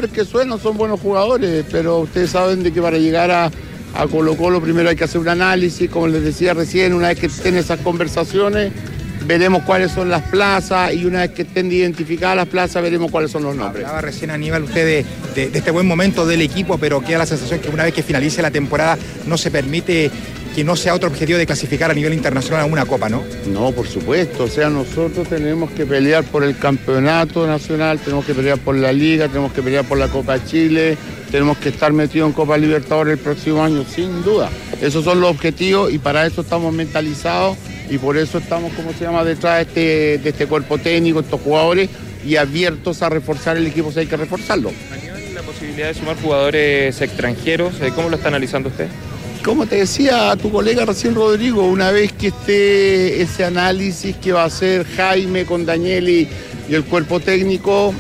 nombres que suenan son buenos jugadores, pero ustedes saben de que para llegar a Colo-Colo primero hay que hacer un análisis, como les decía recién, una vez que estén esas conversaciones, veremos cuáles son las plazas y una vez que estén identificadas las plazas, veremos cuáles son los nombres. Hablaba recién Aníbal usted de este buen momento del equipo, pero queda la sensación que una vez que finalice la temporada no se permite que no sea otro objetivo de clasificar a nivel internacional a una copa, ¿no? No, por supuesto, o sea, nosotros tenemos que pelear por el campeonato nacional, tenemos que pelear por la Liga, tenemos que pelear por la Copa Chile, tenemos que estar metidos en Copa Libertadores el próximo año, sin duda. Esos son los objetivos y para eso estamos mentalizados y por eso estamos, detrás de este cuerpo técnico, estos jugadores y abiertos a reforzar el equipo si hay que reforzarlo. La posibilidad de sumar jugadores extranjeros, ¿cómo lo está analizando usted? Como te decía tu colega recién Rodrigo, una vez que esté ese análisis que va a hacer Jaime con Daniel y el cuerpo técnico,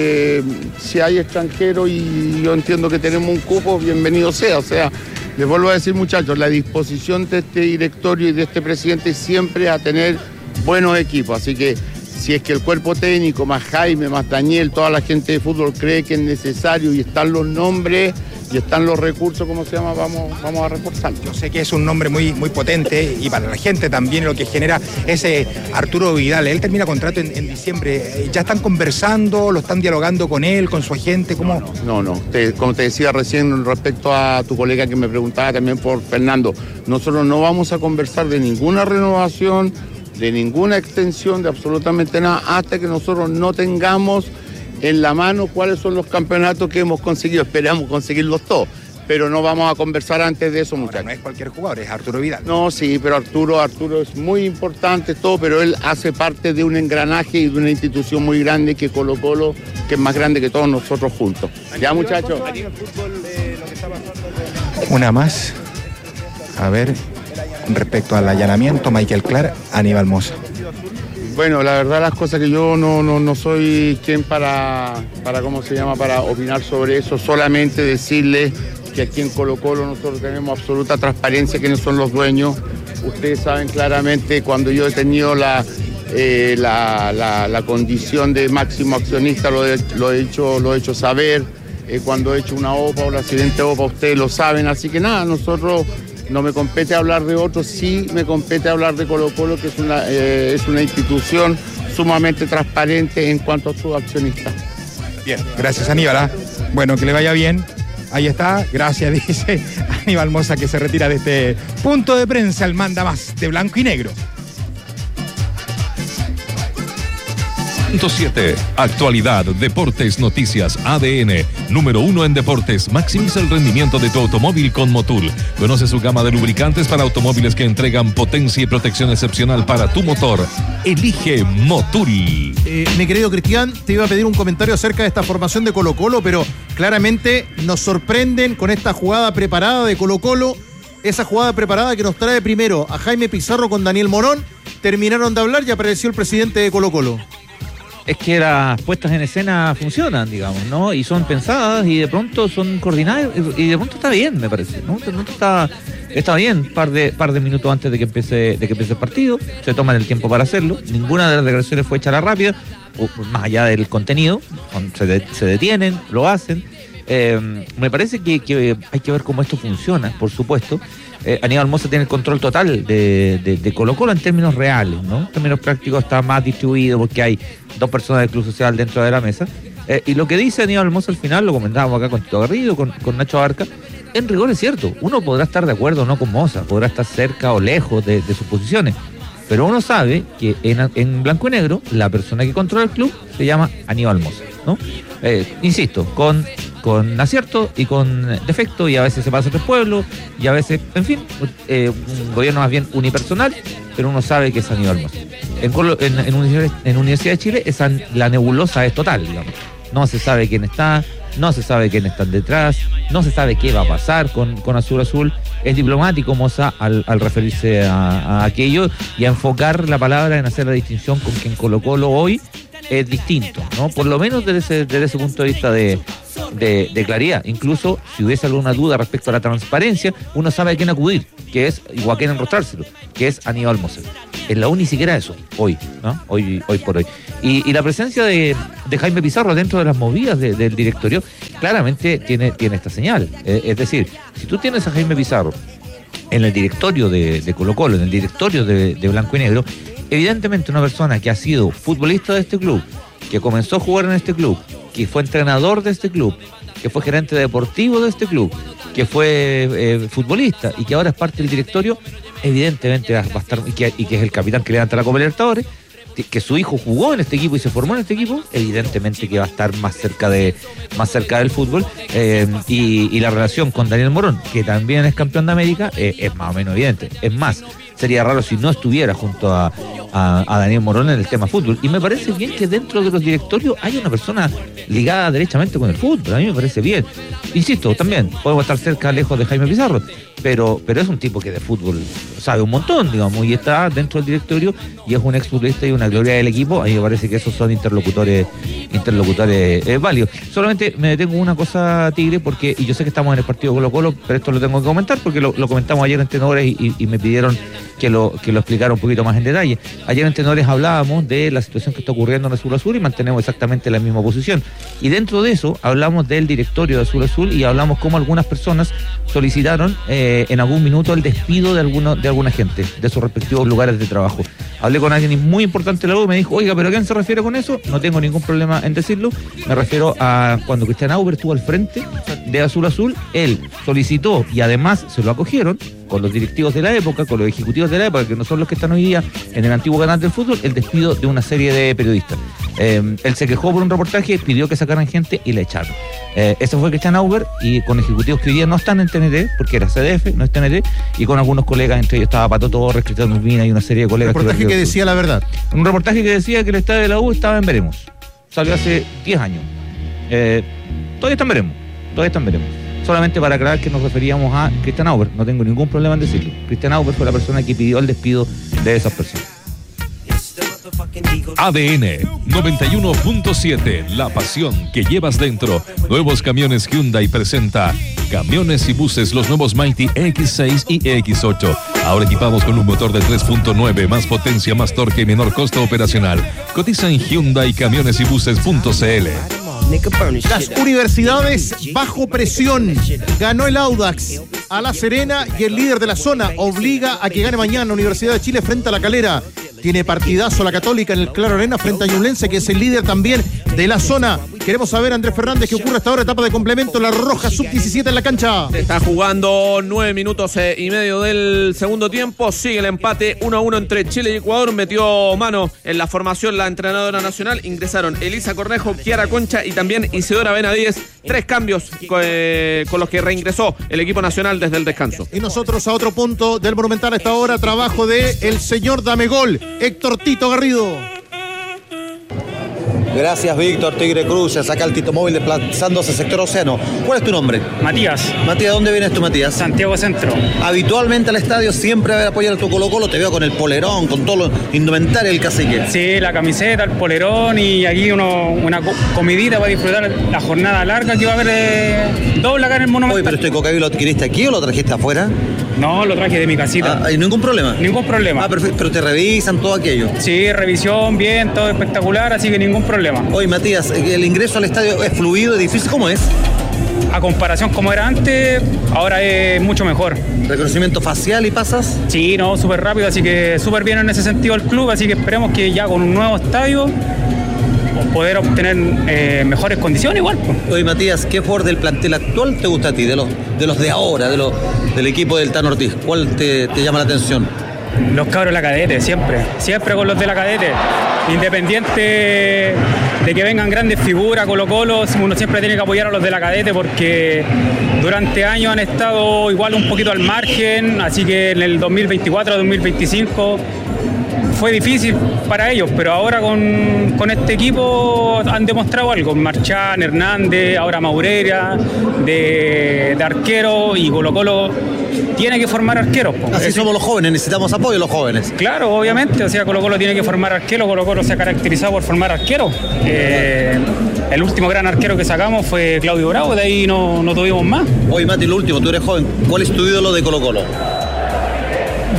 si hay extranjeros y yo entiendo que tenemos un cupo, bienvenido sea. O sea, les vuelvo a decir, muchachos, la disposición de este directorio y de este presidente siempre a tener buenos equipos. Así que si es que el cuerpo técnico, más Jaime, más Daniel, toda la gente de fútbol cree que es necesario y están los nombres y están los recursos, vamos a reforzarlo. Yo sé que es un nombre muy, muy potente y para la gente también lo que genera es Arturo Vidal. Él termina contrato en diciembre. ¿Ya están conversando, lo están dialogando con él, con su agente? ¿Cómo? No. Como te decía recién respecto a tu colega que me preguntaba también por Fernando, nosotros no vamos a conversar de ninguna renovación, de ninguna extensión, de absolutamente nada, hasta que nosotros no tengamos en la mano cuáles son los campeonatos que hemos conseguido. Esperamos conseguirlos todos, pero no vamos a conversar antes de eso, muchachos. No es cualquier jugador, es Arturo Vidal. No, sí, pero Arturo es muy importante todo, pero él hace parte de un engranaje y de una institución muy grande que Colo-Colo, que es más grande que todos nosotros juntos. Ya, muchachos. Una más. A ver, respecto al allanamiento, Michael Clark, Aníbal Mosa. Bueno, la verdad las cosas que yo no soy quien para opinar sobre eso, solamente decirles que aquí en Colo-Colo nosotros tenemos absoluta transparencia quiénes son los dueños. Ustedes saben claramente cuando yo he tenido la condición de máximo accionista, lo he hecho saber, cuando he hecho una OPA o la siguiente OPA, ustedes lo saben, así que nada, nosotros no me compete hablar de otros, sí me compete hablar de Colo-Colo, que es una institución sumamente transparente en cuanto a sus accionistas. Bien, gracias Aníbal. Bueno, que le vaya bien. Ahí está, gracias, dice Aníbal Mosa, que se retira de este punto de prensa, el manda más de blanco y negro. 7. Actualidad, deportes, noticias, ADN. Número 1 en deportes. Maximiza el rendimiento de tu automóvil con Motul. Conoce su gama de lubricantes para automóviles que entregan potencia y protección excepcional para tu motor. Elige Motul. Mi querido Cristian, te iba a pedir un comentario acerca de esta formación de Colo-Colo, pero claramente nos sorprenden con esta jugada preparada de Colo-Colo. Esa jugada preparada que nos trae primero a Jaime Pizarro con Daniel Morón. Terminaron de hablar y apareció el presidente de Colo-Colo. Es que las puestas en escena funcionan, digamos, ¿no? Y son pensadas y de pronto son coordinadas y de pronto está bien, me parece, ¿no? De pronto está bien, par de minutos antes de que empiece el partido, se toman el tiempo para hacerlo, ninguna de las declaraciones fue hecha a la rápida, más allá del contenido, se detienen, lo hacen. Me parece que hay que ver cómo esto funciona, por supuesto. Aníbal Mosa tiene el control total de Colo-Colo en términos reales, ¿no? En términos prácticos está más distribuido porque hay 2 personas del Club Social dentro de la mesa. Y lo que dice Aníbal Mosa al final, lo comentábamos acá con Tito Garrido, con Nacho Abarca, en rigor es cierto. Uno podrá estar de acuerdo o no con Mosa, podrá estar cerca o lejos de sus posiciones, pero uno sabe que en blanco y negro la persona que controla el club se llama Aníbal Mosa, ¿no? Insisto, con acierto y con defecto, y a veces se pasa a otros pueblos, y a veces, en fin, un gobierno más bien unipersonal, pero uno sabe que es Aníbal Mosa. En Universidad de Chile la nebulosa es total, digamos. No se sabe quién está, no se sabe quién están detrás, no se sabe qué va a pasar con Azul Azul. Es diplomático Mosa al referirse a aquello y a enfocar la palabra en hacer la distinción con que en Colo-Colo hoy es distinto, ¿no? Por lo menos desde ese punto de vista de claridad. Incluso si hubiese alguna duda respecto a la transparencia, uno sabe a quién acudir, que es, o a quién enrostrárselo, que es Aníbal Mosa. En la U ni siquiera eso, hoy, ¿no? Hoy por hoy. Y la presencia de Jaime Pizarro dentro de las movidas del directorio, claramente tiene esta señal. Es decir, si tú tienes a Jaime Pizarro en el directorio de Colo-Colo, en el directorio de Blanco y Negro, evidentemente una persona que ha sido futbolista de este club, que comenzó a jugar en este club, que fue entrenador de este club, que fue gerente deportivo de este club, que fue futbolista y que ahora es parte del directorio, evidentemente va a estar, y que es el capitán que levanta la Copa Libertadores, que su hijo jugó en este equipo y se formó en este equipo, evidentemente que va a estar más cerca del fútbol, y la relación con Daniel Morón, que también es campeón de América, es más o menos evidente. Es más, sería raro si no estuviera junto a Daniel Morón en el tema fútbol. Y me parece bien que dentro de los directorios hay una persona ligada derechamente con el fútbol. A mí me parece bien. Insisto, también podemos estar cerca, lejos de Jaime Pizarro, pero es un tipo que de fútbol sabe un montón, digamos, y está dentro del directorio y es un exfutbolista y una gloria del equipo. A mí me parece que esos son interlocutores válidos. Solamente me detengo una cosa, Tigre, porque, y yo sé que estamos en el partido Colo-Colo, pero esto lo tengo que comentar porque lo comentamos ayer en Tenores y me pidieron que lo explicara un poquito más en detalle. Ayer en Tenores hablábamos de la situación que está ocurriendo en Azul Azul y mantenemos exactamente la misma posición. Y dentro de eso hablamos del directorio de Azul Azul y hablamos cómo algunas personas solicitaron en algún minuto el despido de alguna gente de sus respectivos lugares de trabajo. Hablé con alguien muy importante de la U y me dijo, oiga, ¿pero a quién se refiere con eso? No tengo ningún problema en decirlo. Me refiero a cuando Cristian Auber estuvo al frente de Azul Azul, él solicitó y además se lo acogieron con los directivos de la época, con los ejecutivos de la época, que no son los que están hoy día en el antiguo canal del fútbol, el despido de una serie de periodistas. Él se quejó por un reportaje, pidió que sacaran gente y le echaron. Ese fue Cristian Auber, y con ejecutivos que hoy día no están en TNT, porque era CDF, no es TNT, y con algunos colegas, entre ellos estaba Pato Torres, Cristian Urbina y una serie de colegas. Un reportaje que decía la verdad. Un reportaje que decía que el estadio de la U estaba en veremos. Salió hace 10 años. Todavía está en veremos. Solamente para aclarar que nos referíamos a Cristian Auber, no tengo ningún problema en decirlo. Cristian Auber fue la persona que pidió el despido de esas personas. ADN 91.7, la pasión que llevas dentro. Nuevos camiones Hyundai presenta camiones y buses, los nuevos Mighty X6 y X8. Ahora equipados con un motor de 3.9, más potencia, más torque y menor costo operacional. Cotiza en HyundaiCamionesYbuses.cl. Las universidades bajo presión. Ganó el Audax a La Serena y el líder de la zona obliga a que gane mañana Universidad de Chile frente a La Calera. Tiene partidazo la Católica en el Claro Arena frente a Ñublense, que es el líder también de la zona. Queremos saber, Andrés Fernández, qué ocurre hasta ahora, etapa de complemento, la Roja sub-17 en la cancha. Está jugando 9 minutos y medio del segundo tiempo. Sigue el empate 1-1 entre Chile y Ecuador. Metió mano en la formación la entrenadora nacional. Ingresaron Elisa Cornejo, Kiara Concha y también Isidora Benavides. 3 cambios con los que reingresó el equipo nacional desde el descanso. Y nosotros a otro punto del Monumental a esta hora, trabajo de el señor Damegol, Héctor Tito Garrido. Gracias, Víctor. Tigre Cruz, se saca el Tito Móvil desplazándose sector Océano. ¿Cuál es tu nombre? Matías. Matías, ¿dónde vienes tú, Matías? Santiago Centro. Habitualmente al estadio siempre a apoyar a tu Colo-Colo, te veo con el polerón, con todo lo indumentario del cacique. Sí, la camiseta, el polerón y aquí una comidita para disfrutar la jornada larga que va a haber doble acá en el Monumental. Oye, pero este cocaví lo adquiriste aquí o lo trajiste afuera? No, lo traje de mi casita. ¿Y ningún problema? Ningún problema. Perfecto, pero te revisan todo aquello. Sí, revisión, bien, todo espectacular, así que ningún problema. Oye, Matías, el ingreso al estadio es fluido, es difícil, ¿cómo es? A comparación como era antes, ahora es mucho mejor. ¿Reconocimiento facial y pasas? Sí, no, súper rápido, así que súper bien en ese sentido el club, así que esperemos que ya con un nuevo estadio poder obtener mejores condiciones igual. Oye, Matías, ¿qué jugador del plantel actual te gusta a ti? De los de ahora, del equipo del Tano Ortiz, ¿cuál te llama la atención? Los cabros de la Cadete, siempre con los de la Cadete. Independiente de que vengan grandes figuras, Colo-Colo, uno siempre tiene que apoyar a los de la Cadete porque durante años han estado igual un poquito al margen, así que en el 2024-2025 fue difícil para ellos, pero ahora con este equipo han demostrado algo. Marchán, Hernández, ahora Maureira, de arquero, y Colo-Colo tiene que formar arqueros. Así somos los jóvenes, necesitamos apoyo los jóvenes. Claro, obviamente, o sea, Colo-Colo tiene que formar arqueros, Colo-Colo se ha caracterizado por formar arqueros. El último gran arquero que sacamos fue Claudio Bravo, de ahí no tuvimos más. Oye, Mati, lo último, tú eres joven, ¿cuál es tu ídolo de Colo-Colo?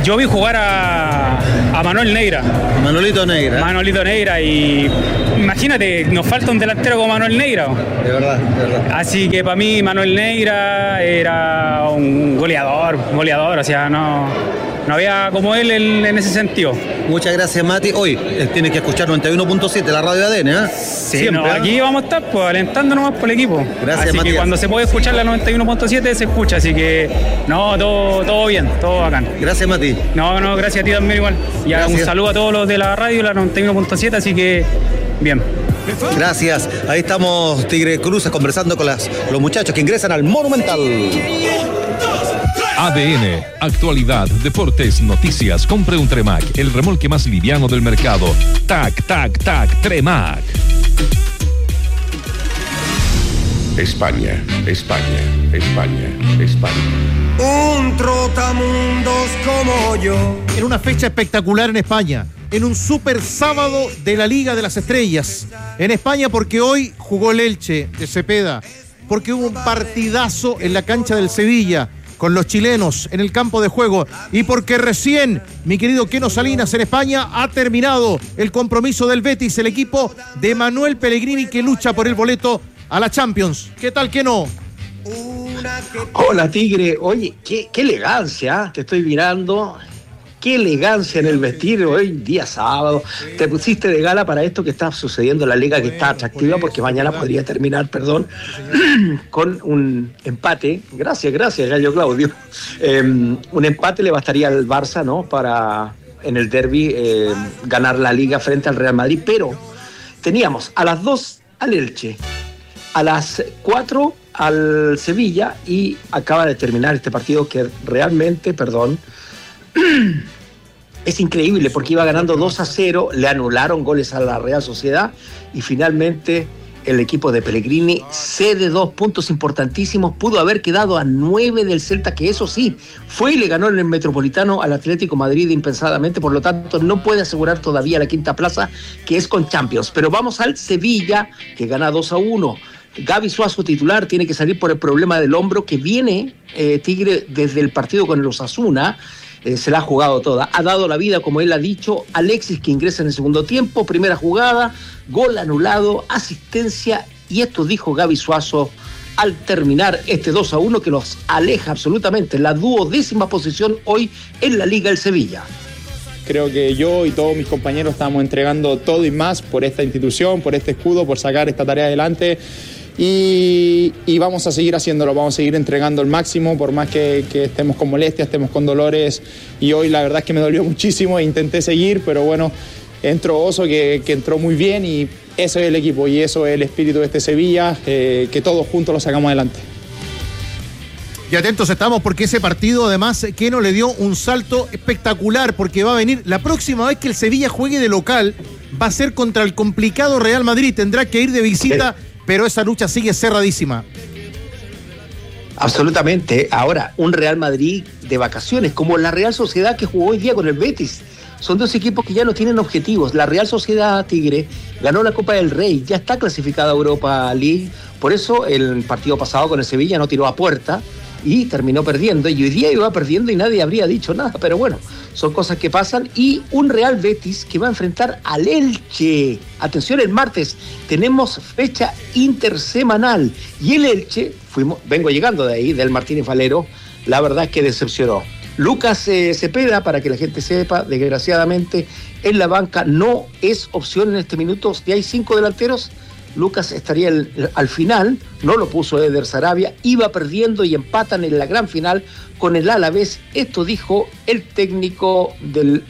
Yo vi jugar a Manuel Neira. Manolito Neira. Manolito Neira, y imagínate, nos falta un delantero como Manuel Neira. De verdad. Así que para mí Manuel Neira era un goleador, o sea, no había como él en ese sentido. Muchas gracias, Mati. Hoy tienes que escuchar 91.7, la radio de ADN, ¿eh? Sí, siempre. Aquí vamos a estar pues, alentando nomás por el equipo. Gracias, así Matías. que cuando se puede escuchar la 91.7 se escucha, así que todo bien, todo bacán. Gracias, Mati. No, gracias a ti también igual. Y un saludo a todos los de la radio, la 91.7, así que bien. Gracias. Ahí estamos, Tigre Cruces, conversando con los muchachos que ingresan al Monumental. ADN, actualidad, deportes, noticias. Compre un Tremac, el remolque más liviano del mercado. Tac, Tremac. España. Un trotamundos como yo. En una fecha espectacular en España, en un super sábado de la Liga de las Estrellas. En España porque hoy jugó el Elche de Cepeda, porque hubo un partidazo en la cancha del Sevilla con los chilenos en el campo de juego, y porque recién, mi querido Keno Salinas, en España ha terminado el compromiso del Betis, el equipo de Manuel Pellegrini que lucha por el boleto a la Champions. ¿Qué tal, Keno? Hola, Tigre. Oye, qué elegancia, te estoy mirando. Qué elegancia en el vestir hoy, día sábado. Te pusiste de gala para esto que está sucediendo en la liga, que está atractiva, porque mañana podría terminar, con un empate. Gracias, Gallo Claudio. Un empate le bastaría al Barça, ¿no? Para, en el derbi, ganar la liga frente al Real Madrid. Pero teníamos a las 2 al Elche, a las 4 al Sevilla, y acaba de terminar este partido que realmente, es increíble, porque iba ganando 2-0, le anularon goles a la Real Sociedad y finalmente el equipo de Pellegrini cede 2 puntos importantísimos. Pudo haber quedado a 9 del Celta, que eso sí, fue y le ganó en el Metropolitano al Atlético Madrid impensadamente, por lo tanto no puede asegurar todavía la quinta plaza, que es con Champions. Pero vamos al Sevilla, que gana 2-1. Gaby Suazo titular, tiene que salir por el problema del hombro que viene Tigre desde el partido con el Osasuna. Se la ha jugado toda, ha dado la vida, como él ha dicho. Alexis, que ingresa en el segundo tiempo, primera jugada, gol anulado, asistencia, y esto dijo Gaby Suazo al terminar este 2-1 que los aleja absolutamente la 12ª posición hoy en la Liga del Sevilla. Creo que yo y todos mis compañeros estamos entregando todo y más por esta institución, por este escudo, por sacar esta tarea adelante. Y vamos a seguir haciéndolo, vamos a seguir entregando el máximo, por más que estemos con molestias, estemos con dolores, y hoy la verdad es que me dolió muchísimo e intenté seguir, pero bueno, entró Oso que entró muy bien, y eso es el equipo y eso es el espíritu de este Sevilla, que todos juntos lo sacamos adelante. Y atentos estamos, porque ese partido además Keno le dio un salto espectacular, porque va a venir la próxima vez que el Sevilla juegue de local, va a ser contra el complicado Real Madrid, tendrá que ir de visita, pero esa lucha sigue cerradísima. Absolutamente. Ahora, un Real Madrid de vacaciones, como la Real Sociedad que jugó hoy día con el Betis. Son dos equipos que ya no tienen objetivos. La Real Sociedad, Tigre, ganó la Copa del Rey, ya está clasificada a Europa League. Por eso el partido pasado con el Sevilla no tiró a puerta y terminó perdiendo. Y hoy día iba perdiendo y nadie habría dicho nada. Pero bueno, son cosas que pasan. Y un Real Betis que va a enfrentar al Elche. Atención, el martes tenemos fecha intersemanal. Y el Elche, vengo llegando de ahí, del Martínez Valero, la verdad es que decepcionó. Lucas Cepeda, para que la gente sepa, desgraciadamente en la banca no es opción en este minuto. Si hay 5 delanteros, Lucas estaría al final, no lo puso Eder Sarabia, iba perdiendo y empatan en la gran final con el Alavés. Esto dijo el técnico del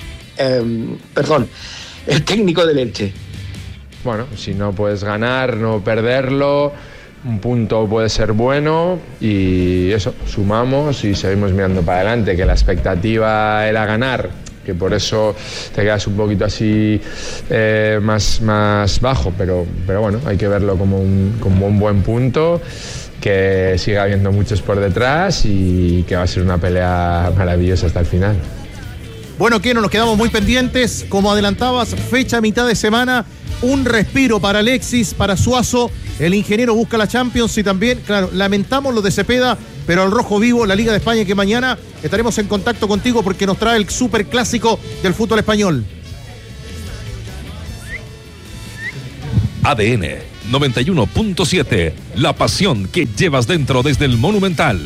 Elche. Bueno, si no puedes ganar, no perderlo, un punto puede ser bueno, y eso, sumamos y seguimos mirando para adelante, que la expectativa era ganar, que por eso te quedas un poquito así más bajo, pero bueno, hay que verlo como un buen punto, que siga habiendo muchos por detrás y que va a ser una pelea maravillosa hasta el final. Bueno, que no nos quedamos muy pendientes. Como adelantabas, fecha mitad de semana. Un respiro para Alexis, para Suazo. El ingeniero busca la Champions y también, claro, lamentamos lo de Cepeda, pero al rojo vivo, la Liga de España, que mañana estaremos en contacto contigo porque nos trae el superclásico del fútbol español. ADN 91.7, la pasión que llevas dentro desde el Monumental.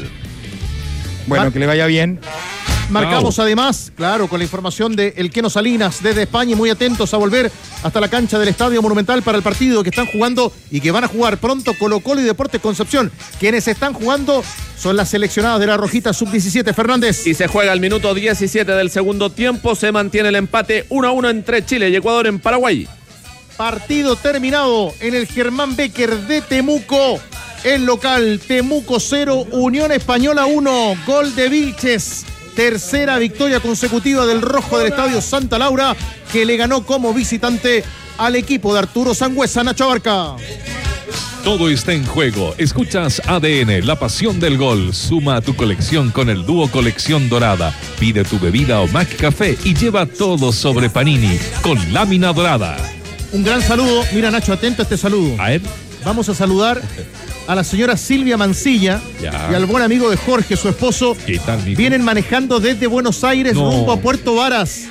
Bueno, que le vaya bien. Marcamos además, claro, con la información de El Queno Salinas desde España y muy atentos a volver hasta la cancha del Estadio Monumental para el partido que están jugando y que van a jugar pronto Colo-Colo y Deportes Concepción. Quienes están jugando son las seleccionadas de la Rojita Sub-17, Fernández. Y se juega el minuto 17 del segundo tiempo, se mantiene el empate 1-1 entre Chile y Ecuador en Paraguay. Partido terminado en el Germán Becker de Temuco. El local, Temuco 0, Unión Española 1, gol de Vilches. Tercera victoria consecutiva del rojo del Estadio Santa Laura, que le ganó como visitante al equipo de Arturo Sangüesa. Nacho Abarca. Todo está en juego. Escuchas ADN, la pasión del gol. Suma a tu colección con el dúo Colección Dorada. Pide tu bebida o Mac Café y lleva todo sobre Panini con lámina dorada. Un gran saludo. Mira, Nacho, atento a este saludo. A ver. Vamos a saludar a la señora Silvia Mancilla y al buen amigo de Jorge, su esposo. ¿Qué tal, mijo? Vienen manejando desde Buenos Aires rumbo a Puerto Varas.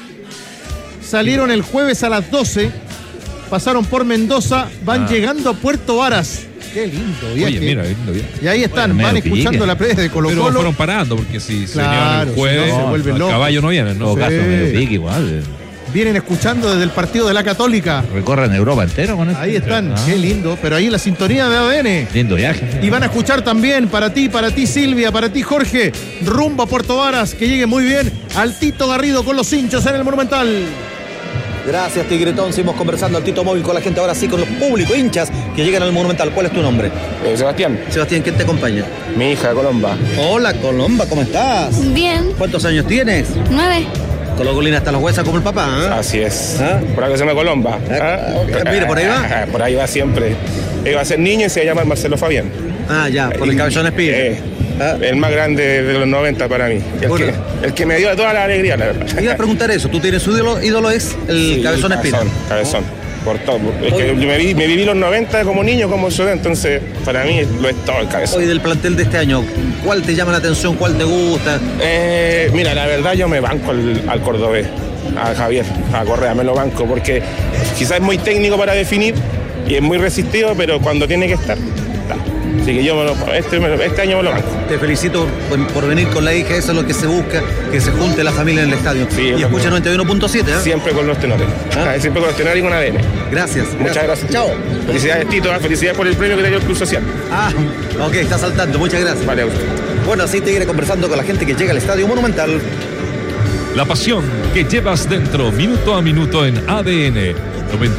Salieron el jueves a las 12, pasaron por Mendoza, van llegando a Puerto Varas. Qué lindo viaje. Oye, mira, lindo viaje. Y ahí están, van escuchando la previa de Colo-Colo. Pero fueron parando, porque si claro, se el jueves, si no, se vuelven el locos. caballo no viene, ¿no? En todo caso, medio pique igual. Vienen escuchando desde el partido de la Católica. Recorren Europa entero con esto. Ahí están, qué lindo. Pero ahí en la sintonía de ADN. Lindo viaje. Y van a escuchar también para ti Silvia, para ti Jorge, rumbo a Puerto Varas, que llegue muy bien al Tito Garrido con los hinchas en el Monumental. Gracias, Tigretón. Seguimos conversando al Tito Móvil con la gente ahora sí, con los públicos hinchas que llegan al Monumental. ¿Cuál es tu nombre? Sebastián. Sebastián, ¿quién te acompaña? Mi hija, Colomba. Hola, Colomba, ¿cómo estás? Bien. ¿Cuántos años tienes? 9. Colocolina hasta los huesos como el papá, ¿eh? Así es. Por algo se llama Colomba. Mire, por ahí va. Por ahí va siempre. Iba a ser niño y se llama Marcelo Fabián. Ah, ya, por el cabezón Espíritu. El más grande de los 90 para mí. El que me dio toda la alegría, la verdad. Iba a preguntar eso. ¿Tú tienes su ídolo es el cabezón Espíritu? Cabezón. Por todo. Es que yo me viví los 90 como niño, como ciudad, entonces para mí lo es todo el cabezón. Hoy del plantel de este año, ¿cuál te llama la atención? ¿Cuál te gusta? Mira, la verdad yo me banco al cordobés, a Javier, a Correa, me lo banco, porque quizás es muy técnico para definir y es muy resistido, pero cuando tiene que estar, está. Así que yo este año me lo banco. Te felicito por venir con la hija, eso es lo que se busca, que se junte la familia en el estadio. Sí, y escucha 91.7, ¿eh? Siempre con los tenores. Siempre con los tenores y con ADN. Gracias. Muchas gracias. Chao. Felicidades, Tito. Felicidades por el premio que te dio el Club Social. Ok, está saltando. Muchas gracias. Vale. Bueno, así te iré conversando con la gente que llega al Estadio Monumental. La pasión que llevas dentro, minuto a minuto en ADN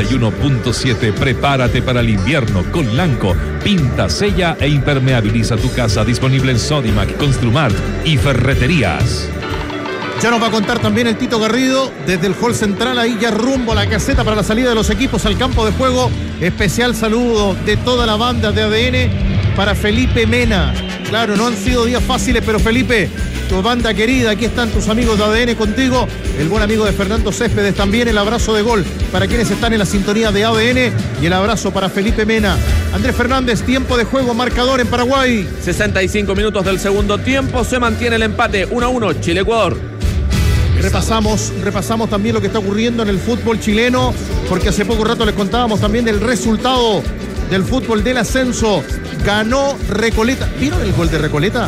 91.7. Prepárate para el invierno con Lanco. Pinta, sella e impermeabiliza tu casa. Disponible en Sodimac, Construmart y Ferreterías. Ya nos va a contar también el Tito Garrido desde el hall central, ahí ya rumbo a la caseta para la salida de los equipos al campo de juego. Especial saludo de toda la banda de ADN para Felipe Mena. Claro, no han sido días fáciles, pero Felipe, tu banda querida, aquí están tus amigos de ADN contigo. El buen amigo de Fernando Céspedes también, el abrazo de gol para quienes están en la sintonía de ADN y el abrazo para Felipe Mena. Andrés Fernández, tiempo de juego, marcador en Paraguay. 65 minutos del segundo tiempo, se mantiene el empate 1-1, Chile-Ecuador. Repasamos también lo que está ocurriendo en el fútbol chileno, porque hace poco rato les contábamos también del resultado del fútbol del ascenso. Ganó Recoleta. ¿Vieron el gol de Recoleta?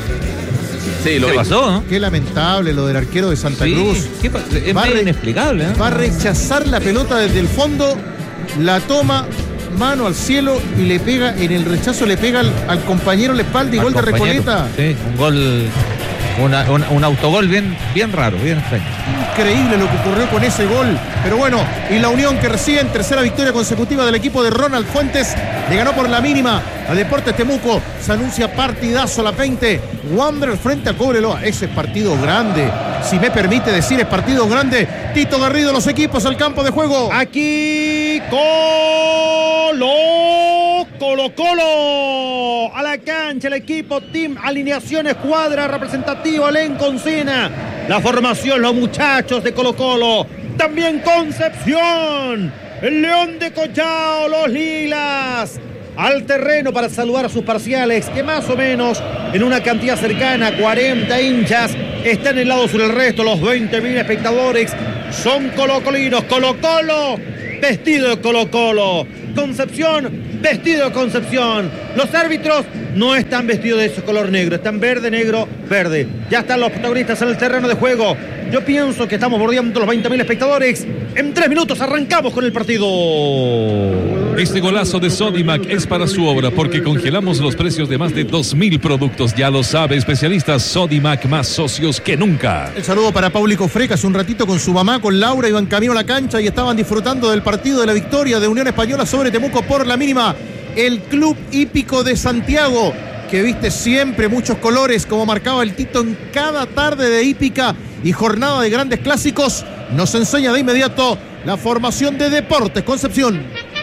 Sí, lo pasó, ¿no? Qué lamentable lo del arquero de Santa Cruz. Es medio inexplicable, ¿eh? Va a rechazar la pelota desde el fondo, la toma, mano al cielo y le pega, en el rechazo le pega al compañero en la espalda y gol de Recoleta. Sí, un gol, un autogol bien raro, bien extraño. Increíble lo que ocurrió con ese gol. Pero bueno, y la Unión, que recién tercera victoria consecutiva del equipo de Ronald Fuentes, le ganó por la mínima a Deportes Temuco. Se anuncia partidazo a la 20. Wanderers frente a Cobreloa. Ese es partido grande. Si me permite decir, es partido grande. Tito Garrido, los equipos al campo de juego. Aquí Colo Colo-Colo a la cancha, el equipo Team Alineación Escuadra representativo, elenco Encina, la formación, los muchachos de Colo-Colo, también Concepción, el León de Collao, los Lilas, al terreno para saludar a sus parciales, que más o menos en una cantidad cercana a 40 hinchas están en el lado sur. El resto, los 20.000 espectadores, son colocolinos. Colo-Colo vestido de Colo-Colo, Concepción vestido de Concepción. Los árbitros no están vestidos de ese color negro, están verde, negro, verde. Ya están los protagonistas en el terreno de juego. Yo pienso que estamos bordeando los 20.000 espectadores. En 3 minutos arrancamos con el partido. Este golazo de Sodimac es para su obra porque congelamos los precios de más de 2.000 productos. Ya lo sabe, especialistas, Sodimac, más socios que nunca. El saludo para Paulico Freca. Hace un ratito con su mamá, con Laura, iban camino a la cancha y estaban disfrutando del partido de la victoria de Unión Española sobre Temuco por la mínima. El Club Hípico de Santiago, que viste siempre muchos colores, como marcaba el Tito en cada tarde de hípica y jornada de grandes clásicos, nos enseña de inmediato la formación de Deportes Concepción.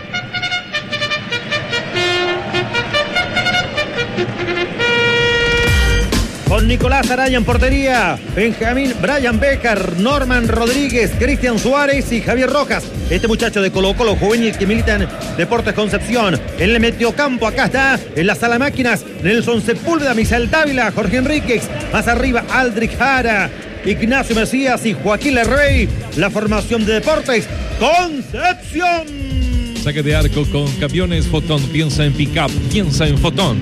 Con Nicolás Araya en portería, Benjamín Brian Becker, Norman Rodríguez, Cristian Suárez y Javier Rojas. Este muchacho de Colo-Colo juvenil que milita en Deportes Concepción. En el mediocampo, acá está, en la sala máquinas, Nelson Sepúlveda, Misael Dávila, Jorge Enríquez. Más arriba, Aldrich Jara, Ignacio Mesías y Joaquín Lerrey. La formación de Deportes Concepción. Saque de arco con Camiones Fotón. Piensa en pick-up, piensa en Fotón.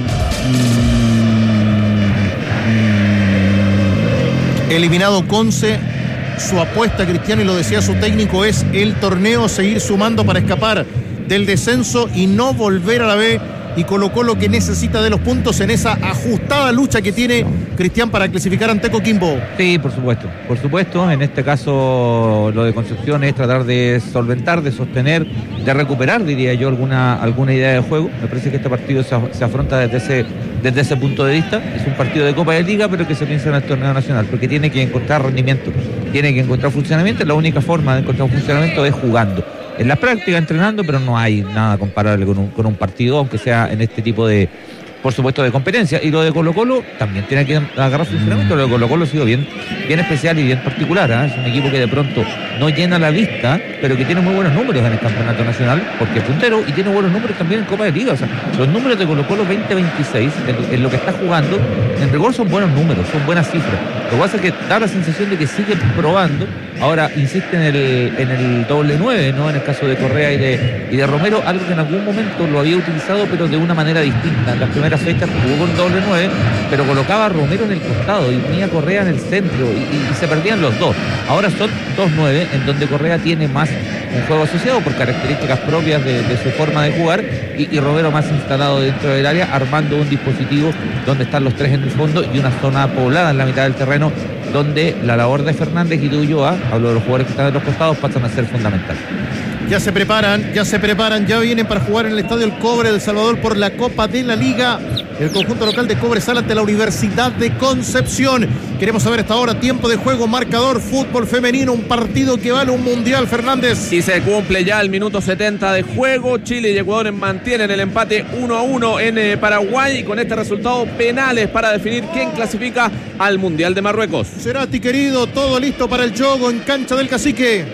Eliminado Conce, su apuesta, Cristiano, y lo decía su técnico, es el torneo, seguir sumando para escapar del descenso y no volver a la B. Y Colo-Colo, que necesita de los puntos en esa ajustada lucha que tiene Cristian para clasificar ante Coquimbo. Sí, por supuesto. En este caso, lo de Concepción es tratar de solventar, de sostener, de recuperar, diría yo, alguna idea de juego. Me parece que este partido se afronta desde ese punto de vista. Es un partido de Copa de Liga, pero que se piensa en el torneo nacional, porque tiene que encontrar rendimiento, tiene que encontrar funcionamiento. La única forma de encontrar funcionamiento es jugando. En la práctica, entrenando, pero no hay nada comparable con un partido, aunque sea en este tipo de, por supuesto, de competencia. Y lo de Colo-Colo también tiene que agarrar funcionamiento. Lo de Colo-Colo ha sido bien especial y bien particular, ¿eh? Es un equipo que de pronto no llena la vista, pero que tiene muy buenos números en el campeonato nacional, porque es puntero, y tiene buenos números también en Copa de Liga. O sea, los números de Colo-Colo 20-26, en lo que está jugando, en rigor son buenos números, son buenas cifras. Lo que pasa es que da la sensación de que sigue probando. Ahora insiste en el doble 9, ¿no? En el caso de Correa y de Romero, algo que en algún momento lo había utilizado, pero de una manera distinta. En las primeras fechas jugó con doble 9, pero colocaba a Romero en el costado y ponía a Correa en el centro y se perdían los dos. Ahora son 2-9, en donde Correa tiene más un juego asociado por características propias de su forma de jugar y Romero más instalado dentro del área, armando un dispositivo donde están los tres en el fondo y una zona poblada en la mitad del terreno, donde la labor de Fernández y de Ulloa, hablo de los jugadores que están en los costados, pasan a ser fundamental. Ya se preparan, ya vienen para jugar en el Estadio El Cobre de El Salvador por la Copa de la Liga. El conjunto local de Cobresal ante la Universidad de Concepción. Queremos saber hasta ahora tiempo de juego, marcador, fútbol femenino, un partido que vale un mundial, Fernández. Y se cumple ya el minuto 70 de juego. Chile y Ecuador mantienen el empate 1-1 en Paraguay, y con este resultado, penales para definir quién clasifica al Mundial de Marruecos. Cerati, querido, todo listo para el juego en cancha del Cacique.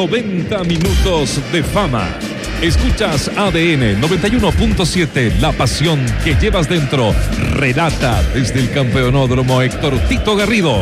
90 minutos de fama. Escuchas ADN 91.7, la pasión que llevas dentro. Relata desde el campeonódromo Héctor Tito Garrido.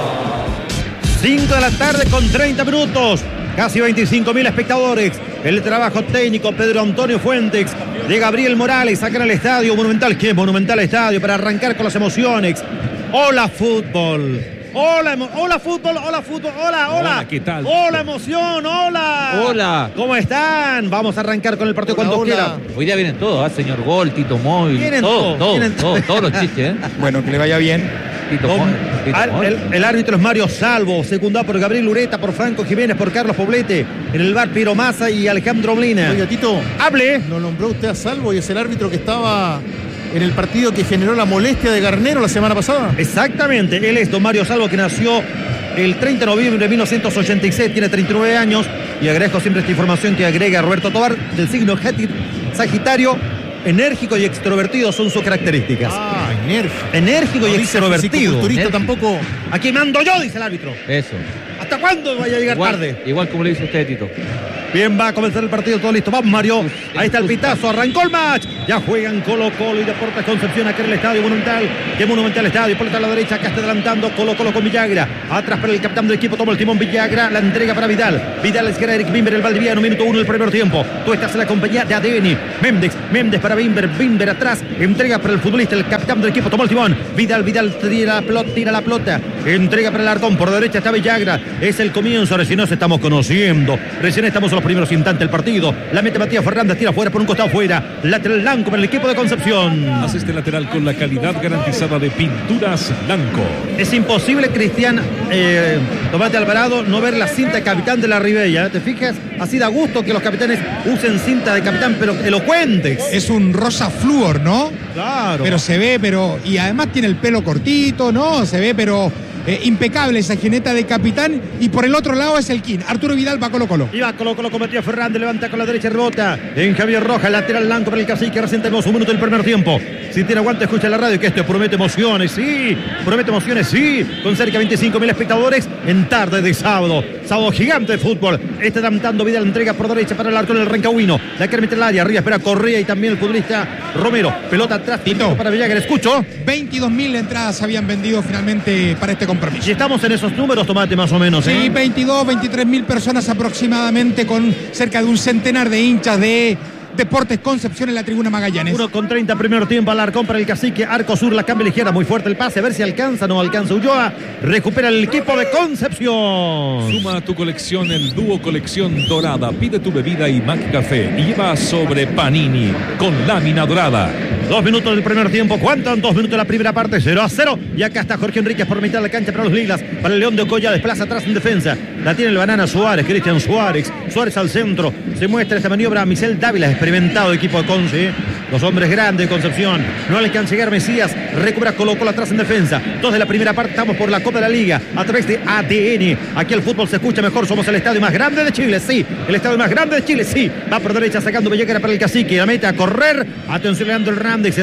5 de la tarde con 30 minutos. Casi 25.000 espectadores. El trabajo técnico Pedro Antonio Fuentes, de Gabriel Morales, acá en el Estadio Monumental. ¡Qué monumental estadio! Para arrancar con las emociones. ¡Hola, fútbol! Hola fútbol, hola, ¿qué tal? Hola emoción, hola. ¿Cómo están? Vamos a arrancar con el partido cuando quiera. Hoy día vienen todos, señor Gol, Tito Móvil, todos los chistes, ¿eh? Bueno, que le vaya bien. El árbitro es Mario Salvo, secundado por Gabriel Ureta, por Franco Jiménez, por Carlos Poblete. En el bar Piero Massa y Alejandro Molina. Oiga, Tito, hable. Lo nombró usted a Salvo y es el árbitro que estaba en el partido que generó la molestia de Garnero la semana pasada. Exactamente, él es don Mario Salvo, que nació el 30 de noviembre de 1986, tiene 39 años, y agradezco siempre esta información que agrega Roberto Tobar, del signo Sagitario. Enérgico y extrovertido son sus características. Enérgico y extrovertido. Fisiculturista tampoco. Aquí mando yo, dice el árbitro. Eso. ¿Hasta cuándo vaya a llegar tarde? Igual como le dice usted, Tito. Bien, va a comenzar el partido, todo listo. Vamos, Mario. Ahí está el pitazo, arrancó el match. Ya juegan Colo-Colo y Deportes Concepción acá en el Estadio Monumental. Qué Monumental Estadio, por a la derecha, acá está adelantando Colo-Colo con Villagra. Atrás para el capitán del equipo, toma el timón Villagra, la entrega para Vidal. Vidal es que era Eric Bimber, el Valdiviano, minuto 1 del primer tiempo. Tú estás en la compañía de ADN. Méndez para Bimber, Bimber atrás, entrega para el futbolista, el capitán del equipo, tomó el timón. Vidal tira la pelota, entrega para el Ardón, por derecha está Villagra. Es el comienzo, recién nos estamos conociendo. Recién estamos en los primeros instantes del partido. La mete Matías Fernández, tira fuera por un costado fuera. Lateral blanco para el equipo de Concepción. Hace este lateral con la calidad garantizada de Pinturas Blanco. Es imposible, Cristian Tomate Alvarado, no ver la cinta de capitán de la Ribella. ¿Te fijas? Así da gusto que los capitanes usen cinta de capitán, pero elocuentes. Es un rosa flúor, ¿no? Claro. Pero se ve, y además tiene el pelo cortito, ¿no? Se ve, impecable esa jineta de capitán. Y por el otro lado es el King. Arturo Vidal va Colo-Colo. Y va Colo-Colo con Matías Fernández, levanta con la derecha, rebota en Javier Rojas, lateral blanco para el Cacique. Recién tenemos un minuto del primer tiempo. Si tiene aguante, escucha la radio, que esto promete emociones, sí. Promete emociones, sí. Con cerca de 25.000 espectadores en tarde de sábado. Sábado gigante de fútbol. Está adelantando Vidal, entrega por derecha para el arco del Rancagüino. La que mete el área, arriba espera Correa y también el futbolista Romero. Pelota atrás, Tito, para Villagra, escucho. 22.000 entradas habían vendido finalmente para este compromiso. Y estamos en esos números, Tomate, más o menos. Sí, 23.000 personas aproximadamente, con cerca de un centenar de hinchas de Deportes Concepción en la tribuna Magallanes. 1:30 primer tiempo, Alarcón para el Cacique, arco sur, la cambia ligera, muy fuerte el pase, a ver si alcanza, no alcanza Ulloa, recupera el equipo de Concepción. Suma a tu colección el dúo colección dorada, pide tu bebida y Mac Café y lleva sobre Panini con lámina dorada. 2 minutos del primer tiempo, ¿cuánto? 2 minutos de la primera parte, 0-0. Y acá está Jorge Enríquez por mitad de la cancha para los Lilas, para el León de Ocoya, desplaza atrás en defensa. La tiene el banana Suárez, Cristian Suárez. Suárez al centro, se muestra esta maniobra a Michel Dávila, experimentado equipo de Conce. Los hombres grandes de Concepción, no le alcanza a llegar Mesías, recupera Colo-Colo atrás en defensa. 2 de la primera parte, estamos por la Copa de la Liga, a través de ADN. Aquí el fútbol se escucha mejor, somos el estadio más grande de Chile, sí. El estadio más grande de Chile, sí. Va por derecha sacando Villagra para el Cacique, la mete a correr. Atención, Leandro Hernández.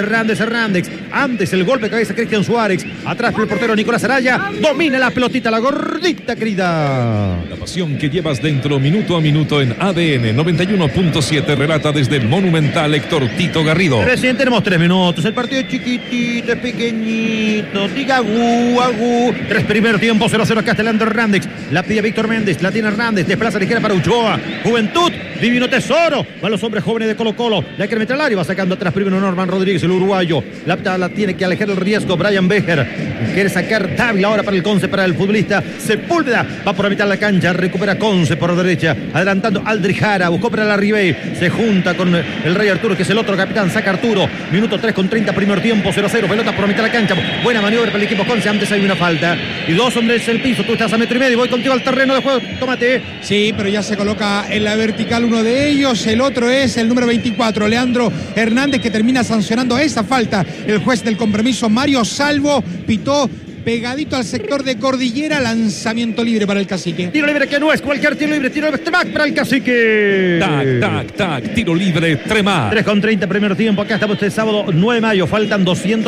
Antes el golpe de cabeza Cristian Suárez. Atrás por el portero Nicolás Araya. Domina la pelotita, la gordita querida. La pasión que llevas dentro minuto a minuto en ADN 91.7 relata desde el Monumental Héctor Tito Garrido. Recién tenemos 3 minutos. El partido es chiquitito, es pequeñito. Diga agú. 3 primer tiempo, 0-0 acá está Leandro Hernández. La pide Víctor Méndez, la tiene Hernández. Desplaza ligera para Ulloa. Juventud, divino tesoro. Van los hombres jóvenes de Colo-Colo. La que mete al área, va sacando atrás primero Norman Rodríguez, el uruguayo. La tiene que alejar el riesgo Brian Becher. Quiere sacar Dávila ahora para el Conce, para el futbolista Sepúlveda. Va por la mitad de la cancha, recupera Conce por derecha. Adelantando Aldrijara, buscó para la Ribey. Se junta con el Rey Arturo, que es el otro capitán. Saca Arturo. Minuto 3:30, primer tiempo, 0-0. Pelota por la mitad de la cancha. Buena maniobra para el equipo Conce. Antes hay una falta. Y 2 hombres en el piso. Tú estás a 1,5 metros. Voy contigo al terreno de juego. Tómate. Sí, pero ya se coloca en la vertical uno de ellos. El otro es el número 24, Leandro Hernández, que termina sancionando esa falta. El juez del compromiso, Mario Salvo, pitó pegadito al sector de Cordillera, lanzamiento libre para el Cacique. Tiro libre que no es cualquier tiro libre para el Cacique. Tac, tiro libre, Tremar. 3:30 primer tiempo, acá estamos este sábado 9 de mayo, faltan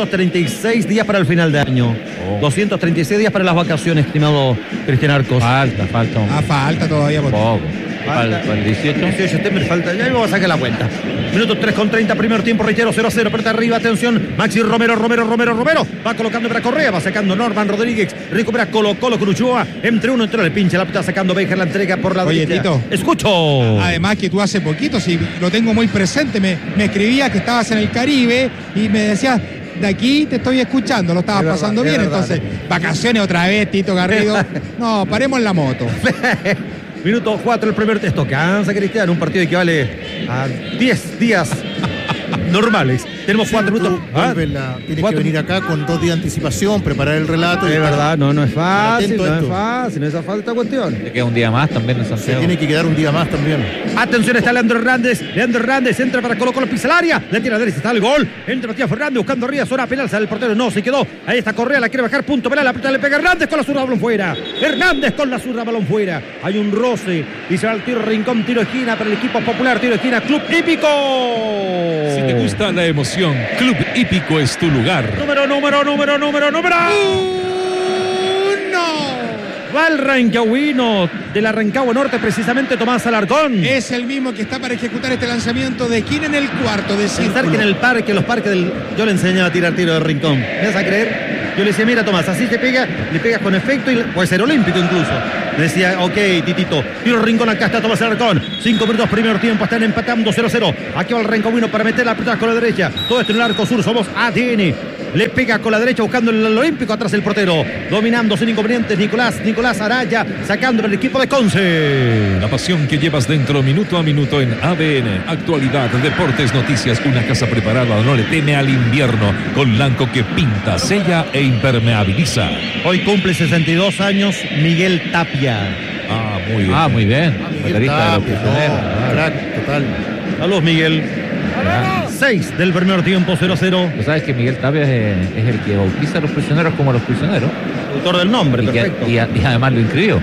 236 días para el final de año. 236 días para las vacaciones, estimado Cristian Arcos. Falta todavía. Poco. Para el 18 de septiembre falta, ya vamos a sacar la cuenta. Minuto 3:30 primer tiempo, reitero, 0-0, pelota arriba, atención, Maxi Romero, va colocando para Correa, va sacando Norman Rodríguez, recupera Colo-Colo con Ulloa, entre le pincha la pelota, sacando Bejer, la entrega por la derecha. Oye, Tito, escucho. Además que tú hace poquito, si lo tengo muy presente, me escribía que estabas en el Caribe y me decías: de aquí te estoy escuchando, lo estabas pasando bien, entonces, vacaciones otra vez, Tito Garrido. No, paremos en la moto. Minuto 4 el primer texto. Cansa, Cristian. Un partido que vale a 10 días normales. Tenemos 4 minutos. Tienes que venir acá con 2 días de anticipación, preparar el relato. Es verdad, no es fácil, no es fácil esta cuestión. Te queda un día más también en Santiago. Se tiene que quedar un día más también. Atención, está Leandro Hernández entra para Colo-Colo, pisa el área, le tira a derecha, está el gol. Entra Matías Fernández buscando arriba, zona penal, sale el portero, no, se quedó. Ahí está Correa, la quiere bajar, punto penal, la pelota le pega Hernández con la zurda, balón fuera. Hay un roce y se va el tiro rincón, tiro esquina para el equipo popular, tiro esquina, Club Hípico. Si te gusta la emoción, Club Hípico es tu lugar. Número. Va el Rancagüino de la Rancagua Norte, precisamente Tomás Alarcón. Es el mismo que está para ejecutar este lanzamiento de esquina en el cuarto de círculo. Pensar que en el parque, los parques del... Yo le enseñaba a tirar tiro de rincón. ¿Me vas a creer? Yo le decía, mira Tomás, así te pega, le pegas con efecto y puede ser olímpico incluso. Le decía, ok, Titito, tiro de rincón, acá está Tomás Alarcón. 5 minutos, primer tiempo, están empatando 0-0. Aquí va el Rancagüino para meter la pelota con la derecha. Todo esto en el arco sur, somos ADN. Le pega con la derecha buscando el olímpico, atrás el portero. Dominando sin inconvenientes Nicolás Araya, sacando el equipo de Conce. La pasión que llevas dentro minuto a minuto en ADN. Actualidad, deportes, noticias, una casa preparada, no le teme al invierno. Con blanco que pinta, sella e impermeabiliza. Hoy cumple 62 años Miguel Tapia. Muy bien. Miguel Tapia, crack, total. Saludos, Miguel. 6 del primer tiempo, 0-0. Tú sabes que Miguel Tapia es el que bautiza a los prisioneros como los prisioneros. Autor del nombre, perfecto. Y además lo inscribió.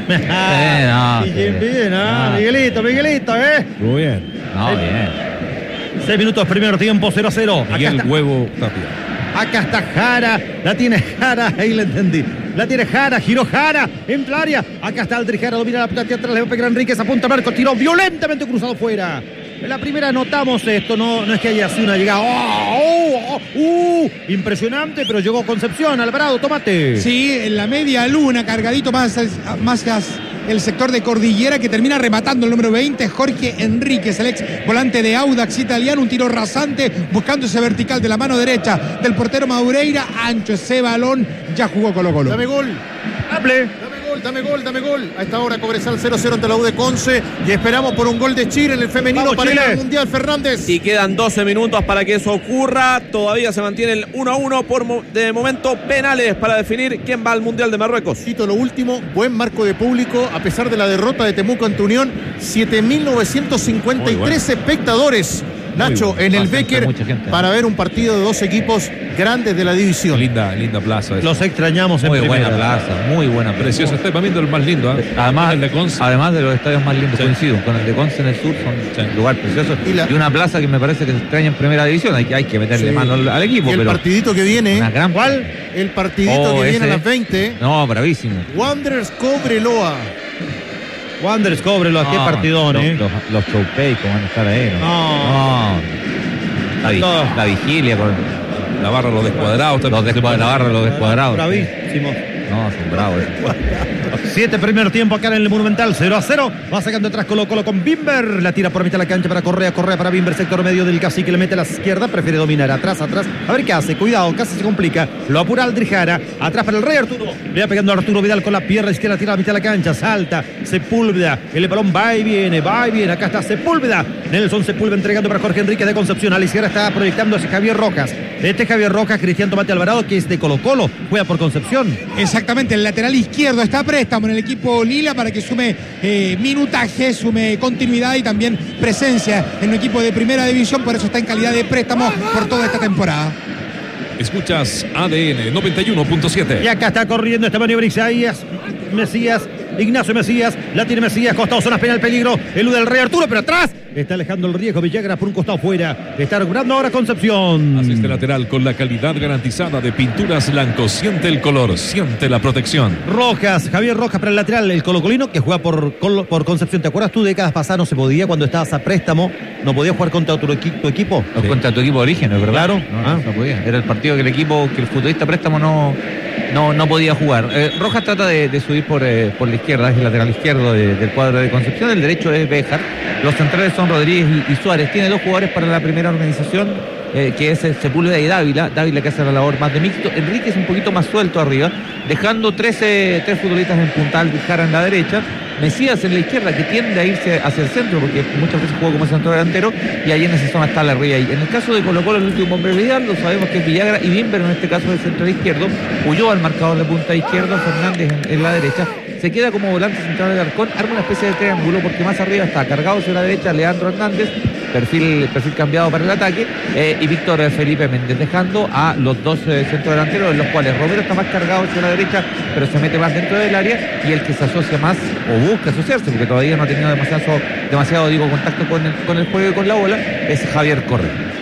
Miguelito, Muy bien. Bien. 6 minutos, primer tiempo, 0-0. Miguel Huevo Tapia. Acá está Jara, la tiene Jara, ahí la entendí. La tiene Jara, giró Jara, entra al área. Acá está Aldrich Jara, domina la pelota hacia atrás, le va a pegar Enríquez, apunta Marcos, tiró violentamente cruzado fuera. En la primera notamos esto, no es que haya sido una llegada. Impresionante, pero llegó Concepción, Alvarado, tomate. Sí, en la media luna, cargadito más el sector de Cordillera, que termina rematando el número 20, Jorge Enríquez, el ex volante de Audax italiano, un tiro rasante, buscando ese vertical de la mano derecha del portero Maureira, ancho ese balón, ya jugó Colo-Colo. Dame gol. Dame gol. A esta hora Cobresal 0-0 ante la U de Conce y esperamos por un gol de Chile en el femenino. Vamos, para Chile. Ir al Mundial, Fernández. Y quedan 12 minutos para que eso ocurra. Todavía se mantiene el 1-1 de momento, penales para definir quién va al Mundial de Marruecos. Cito lo último, buen marco de público a pesar de la derrota de Temuco ante Unión, 7.953 espectadores. Nacho, en el Becker, para ver un partido de dos equipos grandes de la división. Linda plaza. Los extrañamos en primera. Muy buena plaza. Precioso, está para mí de los más lindos. Además de los estadios más lindos, coincido con el de Conce en el sur, son un lugar precioso. Y una plaza que me parece que se extraña en primera división. Hay que meterle mano al equipo. Y el partidito que viene. ¿Cuál? El partidito que viene a las 20. No, bravísimo. Wanderers Cobreloa. Wanderers Cobreloa, qué partidón, Los Choupey, ¿cómo van a estar ahí? La vigilia con la barra, los descuadrados. La barra, los descuadrados. Bravísimos. No, son bravos. 7 primer tiempo acá en el Monumental, 0-0. Va sacando atrás Colo-Colo con Bimber. La tira por mitad de la cancha para Correa para Bimber, sector medio del Cacique, le mete a la izquierda, prefiere dominar atrás. A ver qué hace, cuidado, casi se complica. Lo apura Aldrich Jara, atrás para el Rey Arturo. Le va pegando a Arturo Vidal con la pierna izquierda, tira a mitad de la cancha, salta Sepúlveda. El balón va y viene. Acá está Sepúlveda. Nelson Sepúlveda entregando para Jorge Enríquez de Concepción. A la izquierda está proyectando hacia Javier Rojas. Javier Rojas, Cristian Tomate Alvarado, que es de Colo-Colo, juega por Concepción. Exactamente, el lateral izquierdo está a préstamo en el equipo Lila para que sume minutaje, sume continuidad y también presencia en un equipo de primera división, por eso está en calidad de préstamo por toda esta temporada. Escuchas ADN 91.7. Y acá está corriendo esta maniobra Ignacio Mesías, la tiene Mesías, costado, zona penal, peligro, elude el Rey Arturo, pero atrás está alejando el riesgo Villagra por un costado fuera, está recuperando ahora Concepción. Asiste lateral con la calidad garantizada de Pinturas Blanco, siente el color, siente la protección. Javier Rojas para el lateral, el colocolino que juega por Concepción. ¿Te acuerdas tú? Décadas pasadas no se podía, cuando estabas a préstamo, no podías jugar contra tu equipo. Sí. Contra tu equipo de origen, ¿es verdad? Claro. No podía. Era el partido que el futbolista préstamo no podía jugar. Rojas trata de subir por la izquierda, es el lateral izquierdo del cuadro de Concepción. El derecho es Béjar. Los centrales son Rodríguez y Suárez. Tiene dos jugadores para la primera organización, que es Sepúlveda y Dávila. Dávila que hace la labor más de mixto. Enrique es un poquito más suelto arriba, dejando tres futbolistas en puntal, Jara en la derecha, Mesías en la izquierda, que tiende a irse hacia el centro porque muchas veces juega como centro delantero, y ahí en esa zona está la Ría. Y en el caso de Colo-Colo, el último hombre ideal, lo sabemos que es Villagra y Bimber, en este caso del centro izquierdo, huyó al marcador de punta izquierdo, Fernández en la derecha. Se queda como volante central de Alarcón, arma una especie de triángulo porque más arriba está cargado hacia la derecha Leandro Hernández, perfil cambiado para el ataque, y Víctor Felipe Méndez, dejando a los dos centrodelanteros, en los cuales Romero está más cargado hacia la derecha, pero se mete más dentro del área, y el que se asocia más, o busca asociarse, porque todavía no ha tenido demasiado contacto con el juego y con la bola, es Javier Correa.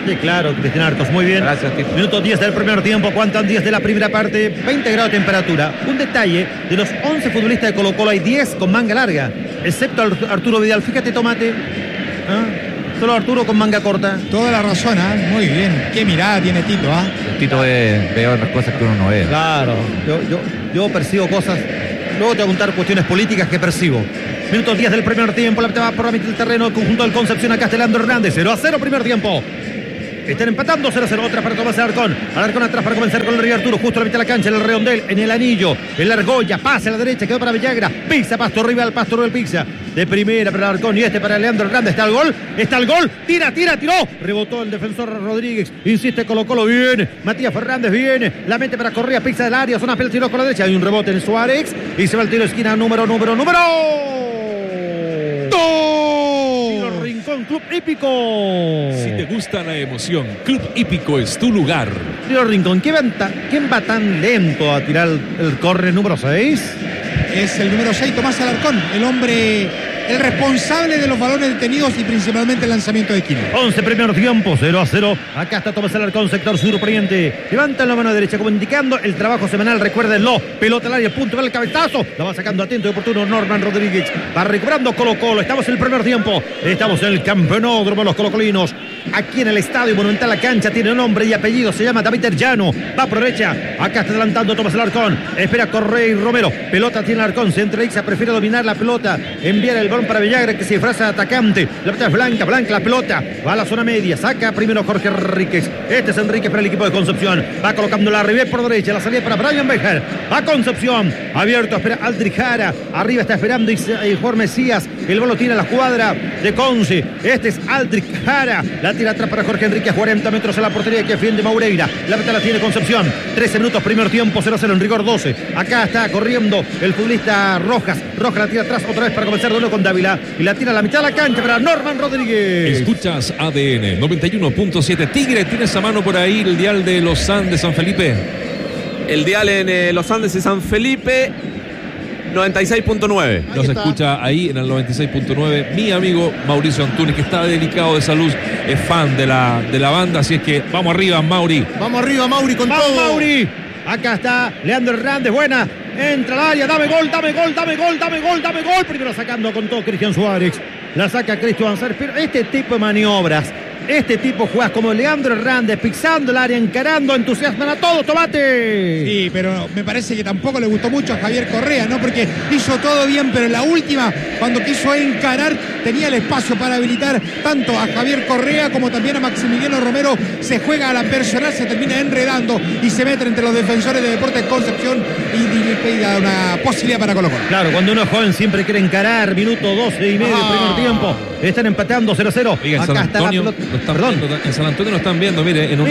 Sí, claro, Cristian Arcos, muy bien. Gracias, Tito. Minuto 10 del primer tiempo, cuentan 10 de la primera parte, 20 grados de temperatura. Un detalle, de los 11 futbolistas de Colo-Colo hay 10 con manga larga, excepto Arturo Vidal. Fíjate, Tomate. Solo Arturo con manga corta. Toda la razón, muy bien. Qué mirada tiene Tito, Tito ve otras cosas que uno no ve. Claro, yo percibo cosas. Luego te voy a contar cuestiones políticas que percibo. Minuto 10 del primer tiempo, la va por la mitad del terreno, el conjunto del Concepción a Leandro Hernández, 0-0 primer tiempo. Están empatando 0-0, otra para Tomás Alarcón. Alarcón atrás para comenzar con el Río Arturo, justo a la mitad de la cancha, en el redondel, en el anillo, en la argolla, pasa a la derecha, quedó para Villagra, pisa Pasto Rival, Pasto Rival pisa. De primera para Alarcón y para Leandro Hernández. Está el gol, tiró. Rebotó el defensor Rodríguez, insiste Colo-Colo, viene. Matías Fernández viene, la mete para Correa, pisa del área, zona pelota, tiro con la derecha. Hay un rebote en Suárez y se va el tiro de esquina número. Tiro Rincón, Club Hípico. Si te gusta la emoción, Club Hípico es tu lugar. Tiro Rincón, ¿quién va tan lento a tirar el córner número 6? Es el número 6, Tomás Alarcón, el responsable de los balones detenidos y principalmente el lanzamiento de esquina. 11 primer tiempo, 0-0. Acá está Tomás Alarcón, sector sur poniente. Levanta la mano derecha como indicando el trabajo semanal, recuérdenlo. Pelota al área, punto, va el cabezazo. La va sacando atento y oportuno Norman Rodríguez. Va recuperando Colo-Colo. Estamos en el primer tiempo. Estamos en el campeonódromo de los colocolinos. Aquí en el Estadio Monumental, la cancha tiene nombre y apellido. Se llama David Erllano. Va por derecha. Acá está adelantando Tomás Alarcón. Espera Correa y Romero. Pelota tiene Alarcón. Centraliza, prefiere dominar la pelota. Enviar el balón para Villagra, que se disfraza de atacante. La pelota es blanca la pelota. Va a la zona media. Saca primero Jorge Enríquez. Este es Enríquez para el equipo de Concepción. Va colocando la arriba por derecha. La salida para Brian Bejar. A Concepción. Abierto, espera Aldrich Jara. Arriba está esperando Juan Mesías. El balón tira a la cuadra de Conce. Este es Aldrich Jara. La tira atrás para Jorge Enríquez. 40 metros a la portería que defiende Maureira. La pelota la tiene Concepción. 13 minutos, primer tiempo, 0-0 en rigor 12. Acá está corriendo el futbolista Rojas. Rojas la tira atrás otra vez para comenzar de nuevo con Dávila. Y la tira a la mitad de la cancha para Norman Rodríguez. Escuchas ADN 91.7. Tigre, ¿tienes a mano por ahí el dial de Los Andes, San Felipe? El dial en Los Andes de San Felipe, 96.9. Nos escucha ahí en el 96.9 mi amigo Mauricio Antunes, que está delicado de salud, es fan de la banda, así es que vamos arriba, Mauri. Vamos arriba, Mauri, con todo. Mauri. Acá está Leandro Hernández, buena. Entra al área, dame gol. Primero sacando con todo Cristian Suárez. La saca Cristian Suárez. Pero este tipo de maniobras, este tipo juega como Leandro Hernández, pisando el área, encarando, entusiasman a todos, Tomate. Sí, pero me parece que tampoco le gustó mucho a Javier Correa, ¿no? Porque hizo todo bien, pero en la última, cuando quiso encarar, tenía el espacio para habilitar tanto a Javier Correa como también a Maximiliano Romero. Se juega a la personal, se termina enredando y se mete entre los defensores de Deportes Concepción y da una posibilidad para Colo-Colo. Claro, cuando uno es joven siempre quiere encarar. Minuto 12 y medio, primer tiempo. Están empatando 0-0. Acá está la pelota. En San Antonio lo están viendo, mire, en un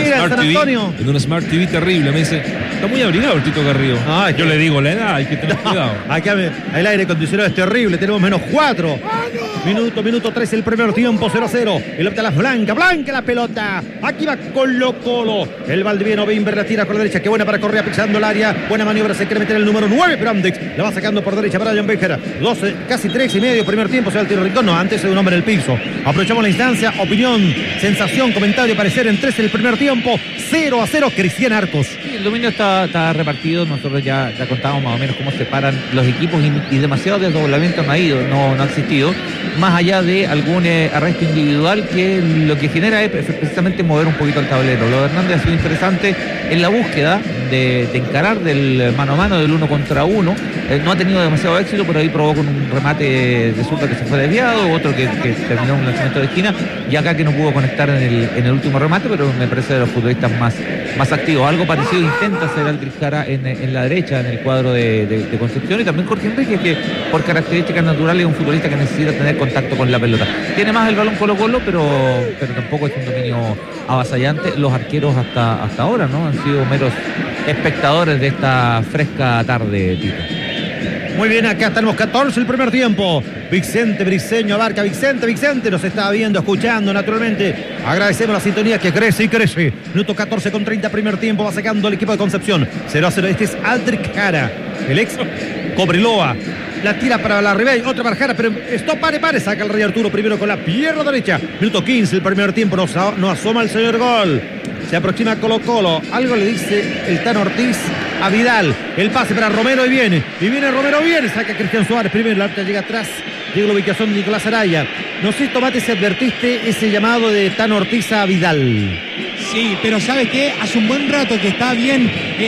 Smart TV terrible. Me dice, está muy abrigado el Tito Carrillo. Yo le digo la edad, hay que tener cuidado. Acá el aire acondicionado es terrible, tenemos -4. Minuto 13 el primer tiempo, 0-0. El pelota es blanca la pelota. Aquí va Colo-Colo. El Valdiviano Bimber la tira por la derecha. Qué buena para Correa pisando el área. Buena maniobra, se quiere meter el número 9, pero Andex la va sacando por derecha para Brian Bejar. 12, casi 3 y medio, primer tiempo, se va el tiro Rincón. No, antes de un hombre en el piso. Aprovechamos la instancia, opinión, sensación, comentario, parecer en 13 el primer tiempo, 0-0, Cristian Arcos. Sí, el dominio está repartido, nosotros ya contábamos más o menos cómo se paran los equipos y demasiado desdoblamiento no ha existido, más allá de algún arresto individual que lo que genera es precisamente mover un poquito el tablero. Lo de Hernández ha sido interesante en la búsqueda de encarar del mano a mano, del 1 contra 1, no ha tenido demasiado éxito, pero ahí probó con un remate de zurda que se fue desviado, otro que terminó un lanzamiento de esquina, y acá que no pudo conectar en el último remate, pero me parece de los futbolistas más activos. Algo parecido intenta hacer Aldrich Jara en la derecha, en el cuadro de Concepción, y también Jorge Enríquez, que por características naturales es un futbolista que necesita tener contacto con la pelota. Tiene más el balón Colo-Colo, pero tampoco es un dominio avasallante. Los arqueros hasta ahora, ¿no? Han sido meros espectadores de esta fresca tarde, Tito. Muy bien, acá estamos 14 el primer tiempo. Vicente Briceño abarca. Vicente nos está viendo, escuchando naturalmente. Agradecemos la sintonía que crece y crece. Minuto 14 con 30 primer tiempo. Va sacando el equipo de Concepción. 0-0. Este es Aldrich Jara, el ex Cobreloa. la tira para la Ribey, otra para Jara, pero esto pare, saca el Rey Arturo primero con la pierna derecha. Minuto 15, el primer tiempo, no asoma el señor gol. Se aproxima Colo-Colo, algo le dice el Tano Ortiz a Vidal. El pase para Romero y viene Romero, saca Cristian Suárez primero, la llega atrás. Llega la ubicación de Nicolás Araya. No sé, Tomate, si advertiste ese llamado de Tano Ortiz a Vidal. Sí, pero ¿sabe qué? Hace un buen rato que está bien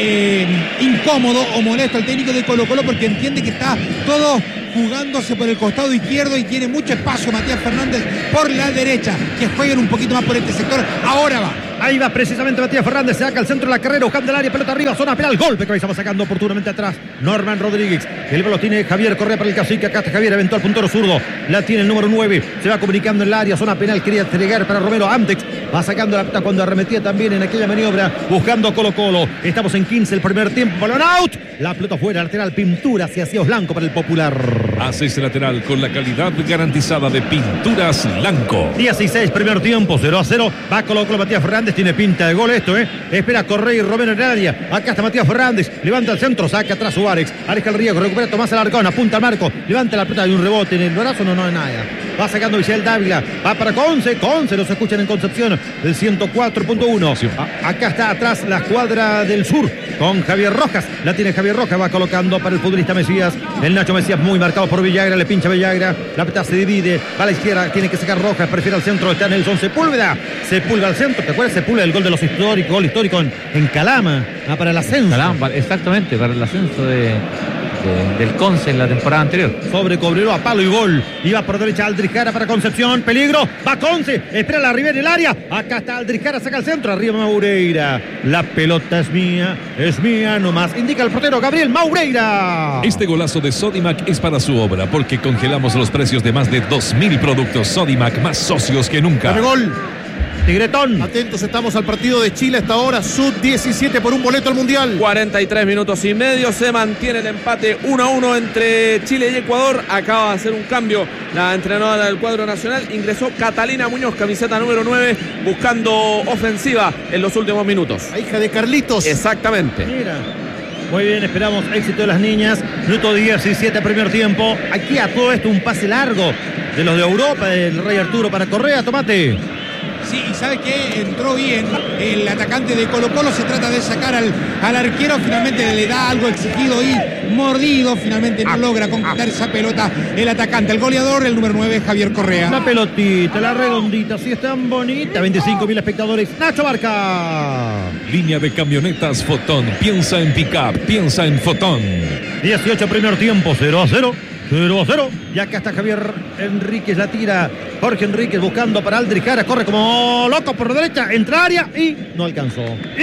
incómodo o molesto el técnico de Colo-Colo porque entiende que está todo jugándose por el costado izquierdo y tiene mucho espacio Matías Fernández por la derecha. Que jueguen un poquito más por este sector. Ahora va. Ahí va precisamente Matías Fernández, saca al centro de la carrera, buscando el área, pelota arriba, zona penal, golpe, cabeza va sacando oportunamente atrás Norman Rodríguez. El balón tiene Javier Correa para el Cacique, acá está Javier, aventó al puntero zurdo, la tiene el número 9, se va comunicando en el área, zona penal, quería entregar para Romero, Amtex va sacando la pelota cuando arremetía también en aquella maniobra, buscando Colo-Colo. Estamos en 15, el primer tiempo, balón out, la pelota fuera, lateral, Pintura hacia Cíos Blanco para el Popular. Hace ese lateral con la calidad garantizada de Pinturas Blanco. 16, primer tiempo, 0-0, va Colo-Colo, Matías Fernández, tiene pinta de gol esto, espera Correa y Romero en el área, acá está Matías Fernández, levanta el centro, saca atrás Suárez, aleja el riesgo, recupera Tomás Alarcón, apunta al marco, levanta la pelota, hay un rebote en el brazo, no es nada, va sacando Michel Dávila, va para Conce, los escuchan en Concepción, el 104.1, sí. Acá está atrás la escuadra del sur, con Javier Rojas, la tiene Javier Rojas, va colocando para el futbolista Mesías, el Nacho Mesías muy marcado por Villagra, le pincha Villagra, la pelota se divide, va a la izquierda, tiene que sacar Rojas, prefiere al centro, está Nelson Sepúlveda al centro, ¿te acuerdas? Sepúlveda, el gol de los históricos, gol histórico en Calama, para el ascenso. Calama, exactamente, para el ascenso del Conce en la temporada anterior. Sobre Cobreloa, palo y gol. Iba por derecha Aldrich Jara para Concepción, peligro, va Conce, espera la Ribera en el área, acá está Aldrich Jara, saca el centro, arriba Maureira, la pelota es mía nomás, indica el portero Gabriel Maureira. Este golazo de Sodimac es para su obra, porque congelamos los precios de más de 2.000 productos Sodimac, más socios que nunca. ¡Dame gol! Tigretón. Atentos, estamos al partido de Chile hasta ahora, sub-17 por un boleto al Mundial. 43 minutos y medio, se mantiene el empate 1-1 entre Chile y Ecuador. Acaba de hacer un cambio la entrenadora del cuadro nacional, ingresó Catalina Muñoz, camiseta número 9, buscando ofensiva en los últimos minutos. La hija de Carlitos. Exactamente. Mira. Muy bien, esperamos éxito de las niñas. Minuto 17, primer tiempo. Aquí a todo esto un pase largo de los de Europa, del Rey Arturo para Correa, Tomate. Sí, y sabe que entró bien el atacante de Colo-Colo, se trata de sacar al arquero, finalmente le da algo exigido y mordido, finalmente no logra concretar esa pelota el atacante, el goleador, el número 9, Javier Correa. Una pelotita, la redondita, sí es tan bonita, 25.000 espectadores, Nacho Barca. Línea de camionetas Fotón, piensa en pick-up, piensa en Fotón. 18 primer tiempo, 0-0. 0-0, y acá está Javier Enríquez, la tira Jorge Enríquez buscando para Aldrich Jara, corre como loco por la derecha, entra área y no alcanzó,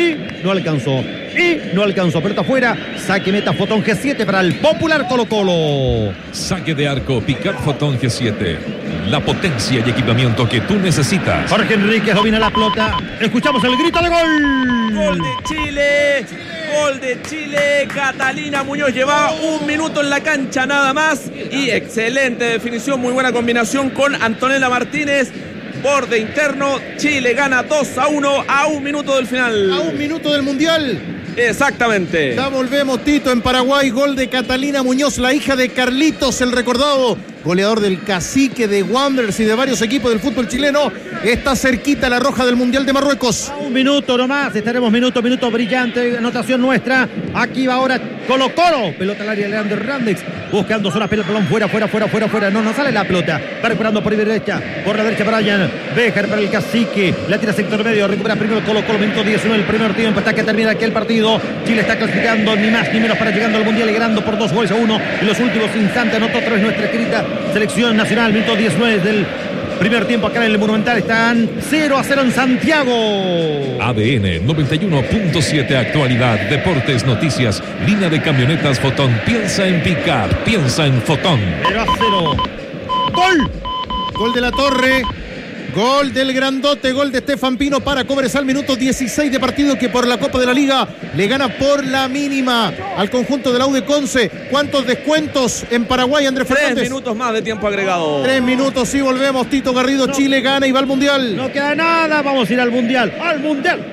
pelota afuera, saque meta Fotón G7 para el Popular Colo-Colo. Saque de arco, pick-up Fotón G7, la potencia y equipamiento que tú necesitas. Jorge Enríquez domina la pelota, escuchamos el grito de gol. Gol de Chile. Gol de Chile, Catalina Muñoz llevaba un minuto en la cancha nada más y excelente definición, muy buena combinación con Antonella Martínez, borde interno, Chile gana 2-1 a un minuto del final. A un minuto del Mundial. Exactamente. Ya volvemos, Tito, en Paraguay, gol de Catalina Muñoz, la hija de Carlitos, el recordado goleador del Cacique, de Wanderers y de varios equipos del fútbol chileno. Está cerquita la roja del Mundial de Marruecos. A un minuto nomás, estaremos minuto brillante, anotación nuestra. Aquí va ahora Colo-Colo, pelota al área de Leandro Hernández, buscando zona, pelón fuera, no sale la pelota, va recuperando por la derecha Brian Béjar para el Cacique, la tira sector medio, recupera primero Colo-Colo, minuto 19 el primer tiempo, hasta que termina aquel partido. Chile está clasificando ni más ni menos para llegando al Mundial y ganando por 2-1 en los últimos instantes, anotó otra vez nuestra querida selección nacional, minuto 19 del primer tiempo acá en el Monumental, están 0-0 en Santiago. ADN 91.7, actualidad, deportes, noticias, línea de camionetas Fotón, piensa en pick-up, piensa en Fotón. 0-0. Gol de la Torre. Gol del grandote, gol de Estefan Pino para Cobresal, minuto 16 de partido, que por la Copa de la Liga le gana por la mínima al conjunto de la U de Conce. ¿Cuántos descuentos en Paraguay, Andrés Fernández? 3 minutos más de tiempo agregado. 3 minutos y volvemos, Tito Garrido, no, Chile gana y va al Mundial. No queda nada, vamos a ir al Mundial.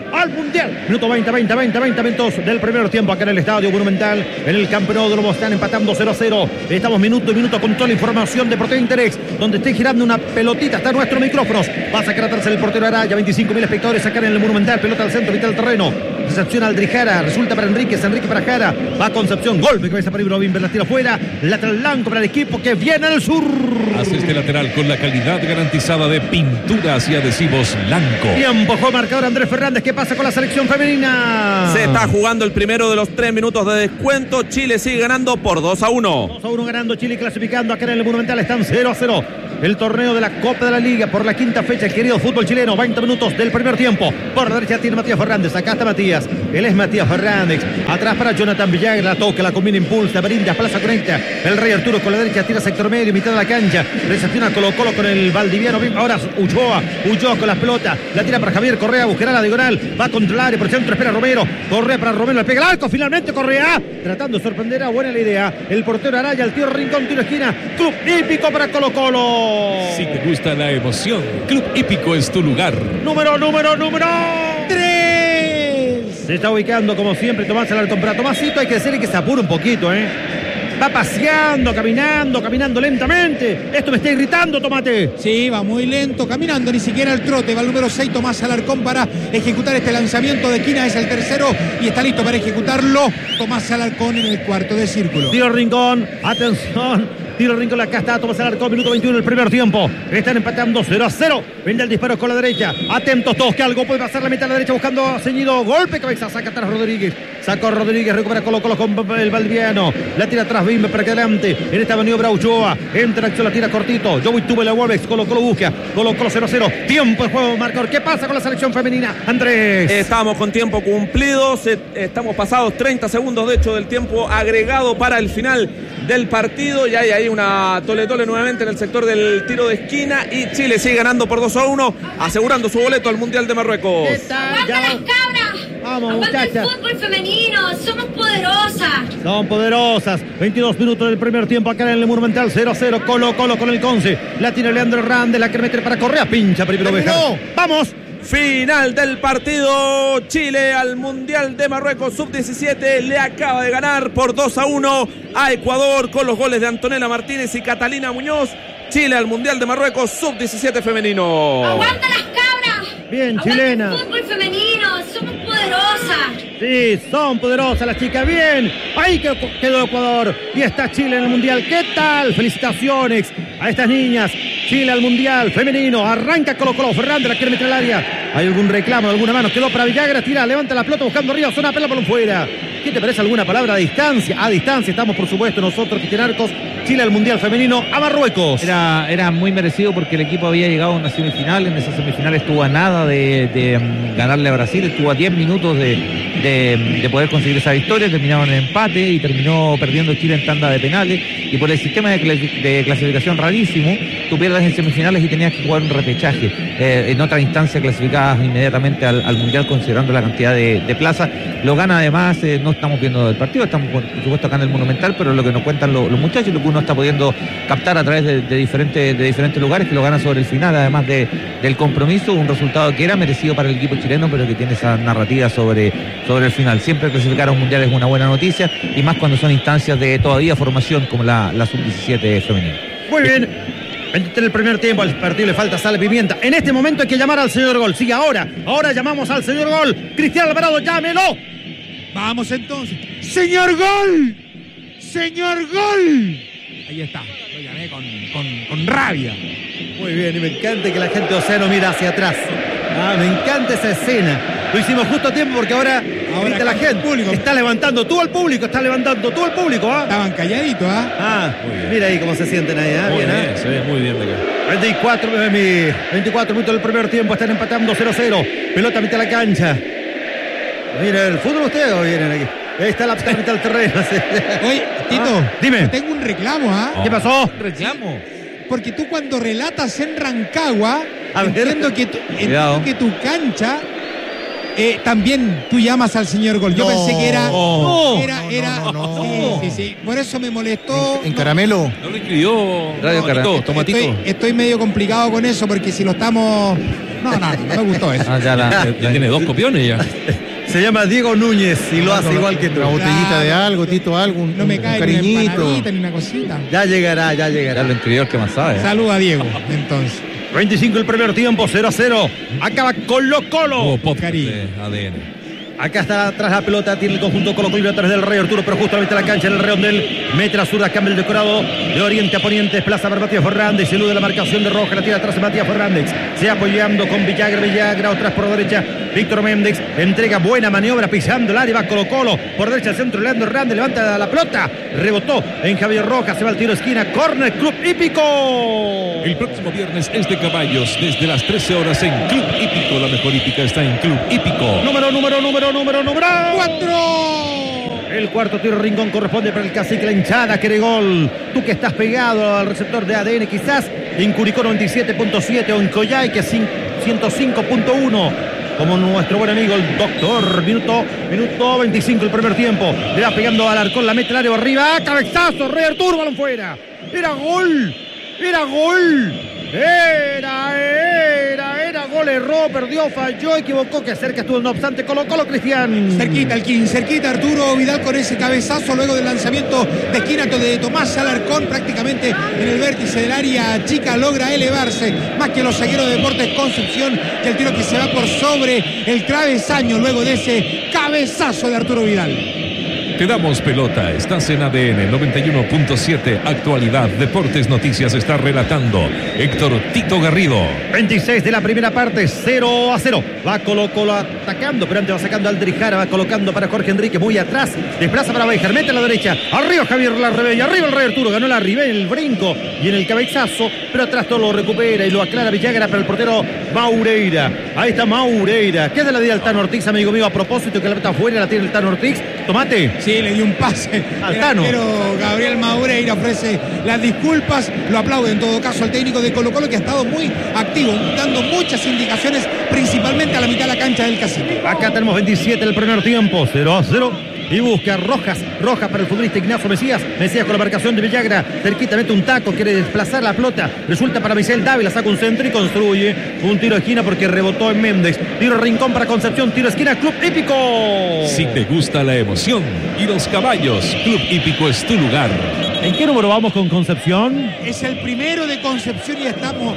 al Mundial. Minuto 20 minutos del primer tiempo acá en el Estadio Monumental. En el Campeonato están empatando 0-0. Estamos minuto y minuto con toda la información de Deportes Interés, donde esté girando una pelotita. Está nuestro micrófono. Va a sacar atrás el portero Araya. 25.000 espectadores acá en el Monumental. Pelota al centro, mitad del terreno. Recepción Aldrijara. Resulta para Enríquez. Enrique para Jara. Va Concepción. Golpe que cabeza para Ibrahimovic. La tira fuera. Lateral blanco para el equipo que viene al sur. Hace este lateral con la calidad garantizada de pinturas y adhesivos Lanco. Tiempo, juego marcador Andrés Fernández. ¿Qué pasa con la selección femenina? Se está jugando el primero de los 3 minutos de descuento. Chile sigue ganando por 2-1. 2-1 ganando Chile, clasificando acá en el Monumental. Están 0-0. El torneo de la Copa de la Liga por la quinta fecha, el querido fútbol chileno. 20 minutos del primer tiempo. Por la derecha tiene Matías Fernández. Acá está Matías. Él es Matías Fernández. Atrás para Jonathan Villagra. La toca, la combina, impulsa, brinda, plaza, conecta. El Rey Arturo con la derecha tira sector medio, mitad de la cancha. Recepciona Colo-Colo con el Valdiviano. Ahora Ulloa con las pelotas. La tira para Javier Correa. Buscará la diagonal. Va contra el área. Por centro espera Romero. Correa para Romero. Le pega el arco. Finalmente Correa. Tratando de sorprender. Buena la idea. El portero Araya. El tío Rincón. Tiro esquina. Club Hípico para Colo-Colo. Si te gusta la emoción, Club Hípico es tu lugar. Número 3. Se está ubicando como siempre Tomás Alarcón. Para Tomasito hay que decirle que se apura un poquito, Va paseando, caminando lentamente. Esto me está irritando, Tomate. Sí, va muy lento, caminando, ni siquiera el trote. Va el número 6, Tomás Alarcón, para ejecutar este lanzamiento de esquina. Es el tercero y está listo para ejecutarlo Tomás Alarcón en el cuarto de círculo. Tiro Rincón, atención. Tiro Rincón, acá está Tomás Alarcón, minuto 21 del primer tiempo. Están empatando 0-0. Viene el disparo con la derecha. Atentos todos, que algo puede pasar la mitad a la derecha buscando ceñido. Golpe, cabeza, saca atrás Rodríguez. Sacó Rodríguez, recupera Colo-Colo con el Valdiviano. La tira atrás, Bimbe para que adelante. En esta maniobra Ulloa. Entra acción, la tira cortito. Joey Tuve la vuelve. Colo-Colo busca. Colo-Colo 0-0. Tiempo de juego, marcador. ¿Qué pasa con la selección femenina, Andrés? Estamos con tiempo cumplido. Estamos pasados 30 segundos, de hecho, del tiempo agregado para el final del partido. Y hay ahí una tole-tole nuevamente en el sector del tiro de esquina. Y Chile sigue ganando por 2-1, asegurando su boleto al Mundial de Marruecos. ¡Aguanta las cabras! Vamos, ¡Aguanta muchachas! el fútbol femenino! ¡Somos poderosas! Son poderosas. 22 minutos del primer tiempo acá en el Monumental. 0-0. Colo-Colo con el Conce. La tiene Leandro Hernández. La que mete para Correa. Pincha primero Bejar. ¡Vamos! Final del partido. Chile al Mundial de Marruecos Sub-17 le acaba de ganar por 2-1 a Ecuador con los goles de Antonella Martínez y Catalina Muñoz. Chile al Mundial de Marruecos Sub-17 femenino. ¡Aguanta las cabras! Bien, ¡Aguanta chilena. el fútbol femenino! ¡Somos poderosas! Sí, son poderosas las chicas. Bien, ahí quedó Ecuador. Y está Chile en el Mundial. ¿Qué tal? Felicitaciones a estas niñas. Chile al Mundial femenino. Arranca Colo-Colo. Fernández la quiere meter al área. ¿Hay algún reclamo, alguna mano? Quedó para Villagra. Tira, levanta la pelota buscando arriba. Zona, pela por fuera. ¿Qué te parece alguna palabra a distancia? A distancia estamos, por supuesto, nosotros, Cristian Arcos. Chile al Mundial femenino a Marruecos. Era muy merecido porque el equipo había llegado a una semifinal. En esa semifinal estuvo a nada de ganarle a Brasil. Estuvo a 10 minutos de poder conseguir esa victoria. Terminaron en empate y terminó perdiendo Chile en tanda de penales. Y por el sistema de clasificación rarísimo, tú pierdes en semifinales y tenías que jugar un repechaje. En otra instancia clasificadas inmediatamente al Mundial, considerando la cantidad de plazas. Lo gana además, no estamos viendo el partido, estamos por supuesto acá en el Monumental, pero lo que nos cuentan los muchachos, lo que uno está pudiendo captar a través de diferentes lugares, que lo gana sobre el final, además del compromiso, un resultado que era merecido para el equipo chileno, pero que tiene esa narrativa sobre el final. Siempre clasificar a un Mundial es una buena noticia, y más cuando son instancias de todavía formación como la Sub-17 femenina. Muy bien. En el primer tiempo al partido le falta sal, pimienta. En este momento hay que llamar al señor Gol. Sigue ahora llamamos al señor Gol. Cristian Alvarado, llámelo. Vamos entonces. ¡Señor Gol! ¡Señor Gol! Ahí está, lo llamé con rabia. Muy bien, y me encanta que la gente de Océano mira hacia atrás. Me encanta esa escena. Lo hicimos justo a tiempo porque ahora la gente público está levantando. Tú al público, Estaban calladitos, Mira ahí cómo se sienten ahí, Bien, se ve muy bien de acá. 24 minutos del primer tiempo, están empatando 0-0. Pelota mitad de la cancha. Mira, ¿el fútbol usted o vienen aquí? Ahí está la mitad del terreno. Oye, Tito, dime. Tengo un reclamo, ¿Qué pasó? ¿Reclamo? Porque tú cuando relatas en Rancagua, entiendo que tu cancha... también tú llamas al señor Gol. Yo pensé que era Sí. Por eso me molestó. ¿En caramelo? ¿No lo escribió Radio Caramelo? Tomatito? Estoy medio complicado con eso porque si lo estamos... No me gustó eso. Ya tiene 2 copiones ya. Se llama Diego Núñez y lo hace igual que tú. Una botellita de algo, Tito, algo, No me cae ni una cariñito. empanadita ni una cosita. Ya llegará. Ya lo escribió el que más sabe. Saluda a Diego, entonces. 25 el primer tiempo, 0-0. Acaba Colo-Colo. Podcast de ADN. Acá está atrás la pelota, tiene el conjunto Colo-Colo atrás del Rey Arturo, pero justamente la cancha en el redondel. Mete la zurda, cambia el decorado de oriente a poniente, desplaza para Matías Fernández, elude la marcación de Roja, la tira atrás de Matías Fernández. Se apoyando con Villagra, atrás por derecha. Víctor Méndez entrega buena maniobra pisando el área, va Colo-Colo. Por derecha al centro, Leandro Hernández levanta la pelota. Rebotó en Javier Rojas, se va al tiro de esquina. Córner, Club Hípico. El próximo viernes es de caballos, desde las 13 horas en Club Hípico. La mejor hípica está en Club Hípico. Número 4. El cuarto tiro Rincón corresponde para el cacique, la hinchada quiere gol. Tú que estás pegado al receptor de ADN, quizás en Curicó 97.7 o en Coyhaique 105.1. Como nuestro buen amigo el doctor. Minuto 25 el primer tiempo. Le va pegando al arcón, la mete el área arriba. Cabezazo, Rey Arturo, balón fuera. Era gol. Era gol, erró, perdió, falló, equivocó, que cerca estuvo, no obstante, Colo-Colo, Cristian. Cerquita Arturo Vidal con ese cabezazo luego del lanzamiento de esquina de Tomás Alarcón, prácticamente en el vértice del área chica, logra elevarse más que los zagueros de Deportes Concepción, que el tiro que se va por sobre el travesaño luego de ese cabezazo de Arturo Vidal. Te damos pelota, estás en ADN 91.7, actualidad, deportes, noticias, está relatando Héctor Tito Garrido. 26 de la primera parte, 0-0. Va Colo-Colo atacando, pero antes va sacando al Drijara, va colocando para Jorge Enrique, muy atrás, desplaza para Beijer, mete a la derecha, arriba Javier Larribey, arriba el Rey Arturo, ganó Larribey, el brinco y en el cabezazo, pero atrás todo lo recupera y lo aclara Villagra para el portero Maureira. Ahí está Maureira, ¿qué es de la vida del Tano Ortiz, amigo mío? A propósito que la meta afuera, la tiene el Tano Ortiz. Tomate. Sí, le dio un pase al Tano. Pero Gabriel Maureira ofrece las disculpas, lo aplaude en todo caso al técnico de Colo-Colo, que ha estado muy activo, dando muchas indicaciones, principalmente a la mitad de la cancha del Cacique. Acá tenemos 27 el primer tiempo, 0-0. Y busca Roja para el futbolista Ignacio Mesías con la marcación de Villagra, cerquita mete un taco, quiere desplazar la pelota, resulta para Misael Dávila, saca un centro y construye un tiro de esquina porque rebotó en Méndez. Tiro Rincón para Concepción, tiro de esquina, Club Hípico. Si te gusta la emoción y los caballos, Club Hípico es tu lugar. ¿En qué número vamos con Concepción? Es el primero de Concepción y estamos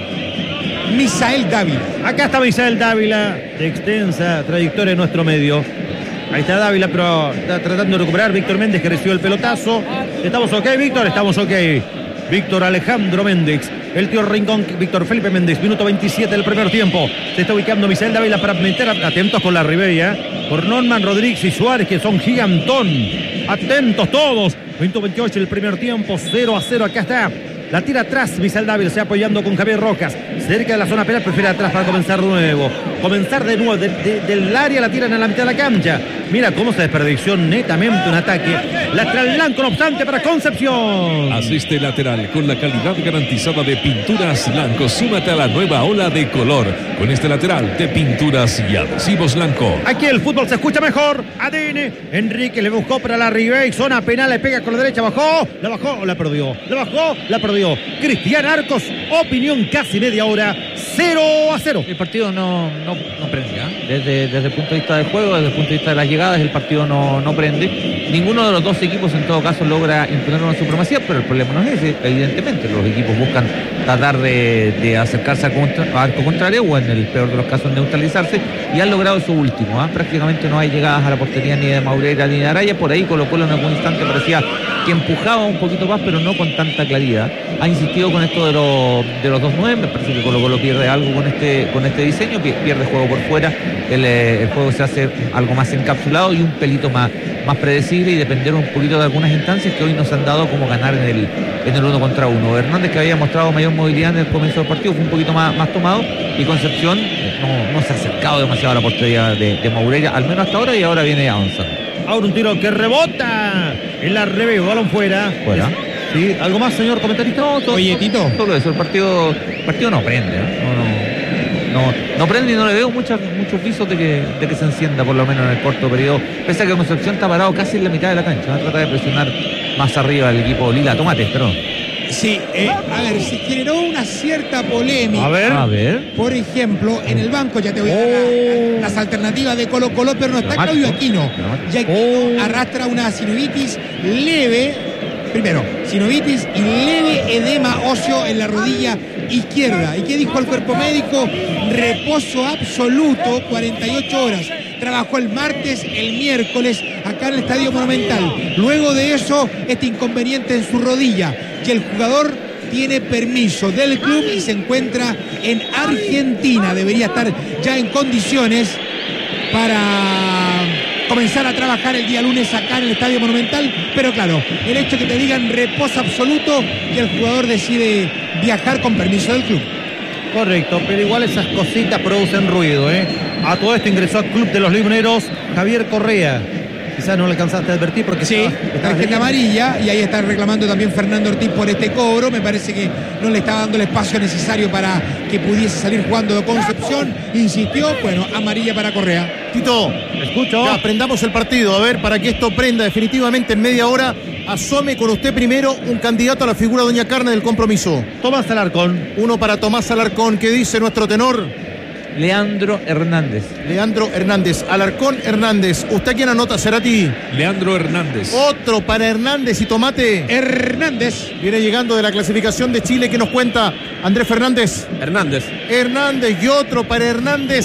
Misael Dávila. Acá está Misael Dávila, de extensa trayectoria en nuestro medio. Ahí está Dávila, pero está tratando de recuperar Víctor Méndez, que recibió el pelotazo. ¿Estamos ok, Víctor? Estamos ok. Víctor Alejandro Méndez, el tío Rincón, Víctor Felipe Méndez, minuto 27 del primer tiempo. Se está ubicando Misael Dávila para meter, atentos con la Ribella, por Norman Rodríguez y Suárez, que son gigantón. Atentos todos. Minuto 28 del primer tiempo, 0-0. Acá está. La tira atrás, Misael Dávila se apoyando con Javier Rojas. Cerca de la zona penal, prefiere atrás para comenzar de nuevo. Del área la tiran a la mitad de la cancha. Mira cómo se desperdició netamente un ataque. Lateral blanco, no obstante, para Concepción. Asiste lateral con la calidad garantizada de Pinturas Blanco. Súmate a la nueva ola de color con este lateral de Pinturas y Adhesivos Blanco. Aquí el fútbol se escucha mejor. ADN. Enrique le buscó para la Ribey. Zona penal, le pega con la derecha. Bajó, la perdió. La bajó, la perdió. Cristian Arcos, opinión casi media hora, 0-0. El partido no prende, ¿eh? Desde el punto de vista del juego, desde el punto de vista de las llegadas, el partido no prende. Ninguno de los dos equipos en todo caso logra imponer una supremacía, pero el problema no es ese, evidentemente. Los equipos buscan tratar de acercarse a arco contrario o en el peor de los casos neutralizarse, y han logrado eso último, ¿eh? Prácticamente no hay llegadas a la portería ni de Maureira ni de Araya. Por ahí Colo-Colo en algún instante parecía que empujaba un poquito más, pero no con tanta claridad. Ha insistido con esto de los 2-9, me parece que Colo-Colo pierde algo con este diseño, pierde juego por fuera, el juego se hace algo más encapsulado y un pelito más predecible, y depender un poquito de algunas instancias que hoy nos han dado, como ganar en el 1 contra 1. Hernández, que había mostrado mayor movilidad en el comienzo del partido, fue un poquito más tomado, y Concepción no se ha acercado demasiado a la portería de Maureira, al menos hasta ahora, y ahora viene avanzando. Ahora un tiro que rebota en la revés, balón fuera. Sí, ¿algo más, señor comentarista? Oye, Tito. Solo eso, el partido no prende, no prende y no le veo muchos visos de que se encienda, por lo menos en el corto periodo. Pese a que Concepción está parado casi en la mitad de la cancha. Va a tratar de presionar más arriba el equipo Lila. Tomate, perdón. Sí, a ver, se generó una cierta polémica. A ver. Por ejemplo, en el banco, ya te voy a dar las alternativas de Colo Colo, pero no está Claudio Aquino. Y Aquino arrastra una sinovitis leve. Primero, sinovitis y leve edema óseo en la rodilla izquierda. ¿Y qué dijo el cuerpo médico? Reposo absoluto, 48 horas. Trabajó el martes, el miércoles, acá en el Estadio Monumental. Luego de eso, este inconveniente en su rodilla. Y el jugador tiene permiso del club y se encuentra en Argentina. Debería estar ya en condiciones para comenzar a trabajar el día lunes acá en el Estadio Monumental. Pero claro, el hecho de que te digan reposo absoluto y el jugador decide viajar con permiso del club. Correcto, pero igual esas cositas producen ruido, ¿eh? A todo esto ingresó al Club de los Limoneros Javier Correa. Quizás no le alcanzaste a advertir porque sí, tarjeta amarilla, y ahí está reclamando también Fernando Ortiz por este cobro. Me parece que no le estaba dando el espacio necesario para que pudiese salir jugando de Concepción. Insistió, bueno, amarilla para Correa. Tito, escucho. Ya aprendamos el partido, a ver, para que esto prenda definitivamente en media hora. Asome con usted primero un candidato a la figura Doña Carne del compromiso. Tomás Alarcón. Uno para Tomás Alarcón. ¿Qué dice nuestro tenor? Leandro Hernández. Leandro Hernández. Alarcón Hernández. ¿Usted quién anota, Cerati? Leandro Hernández. Otro para Hernández y Tomate. Hernández. Viene llegando de la clasificación de Chile. ¿Qué nos cuenta Andrés Fernández? Hernández. Hernández y otro para Hernández.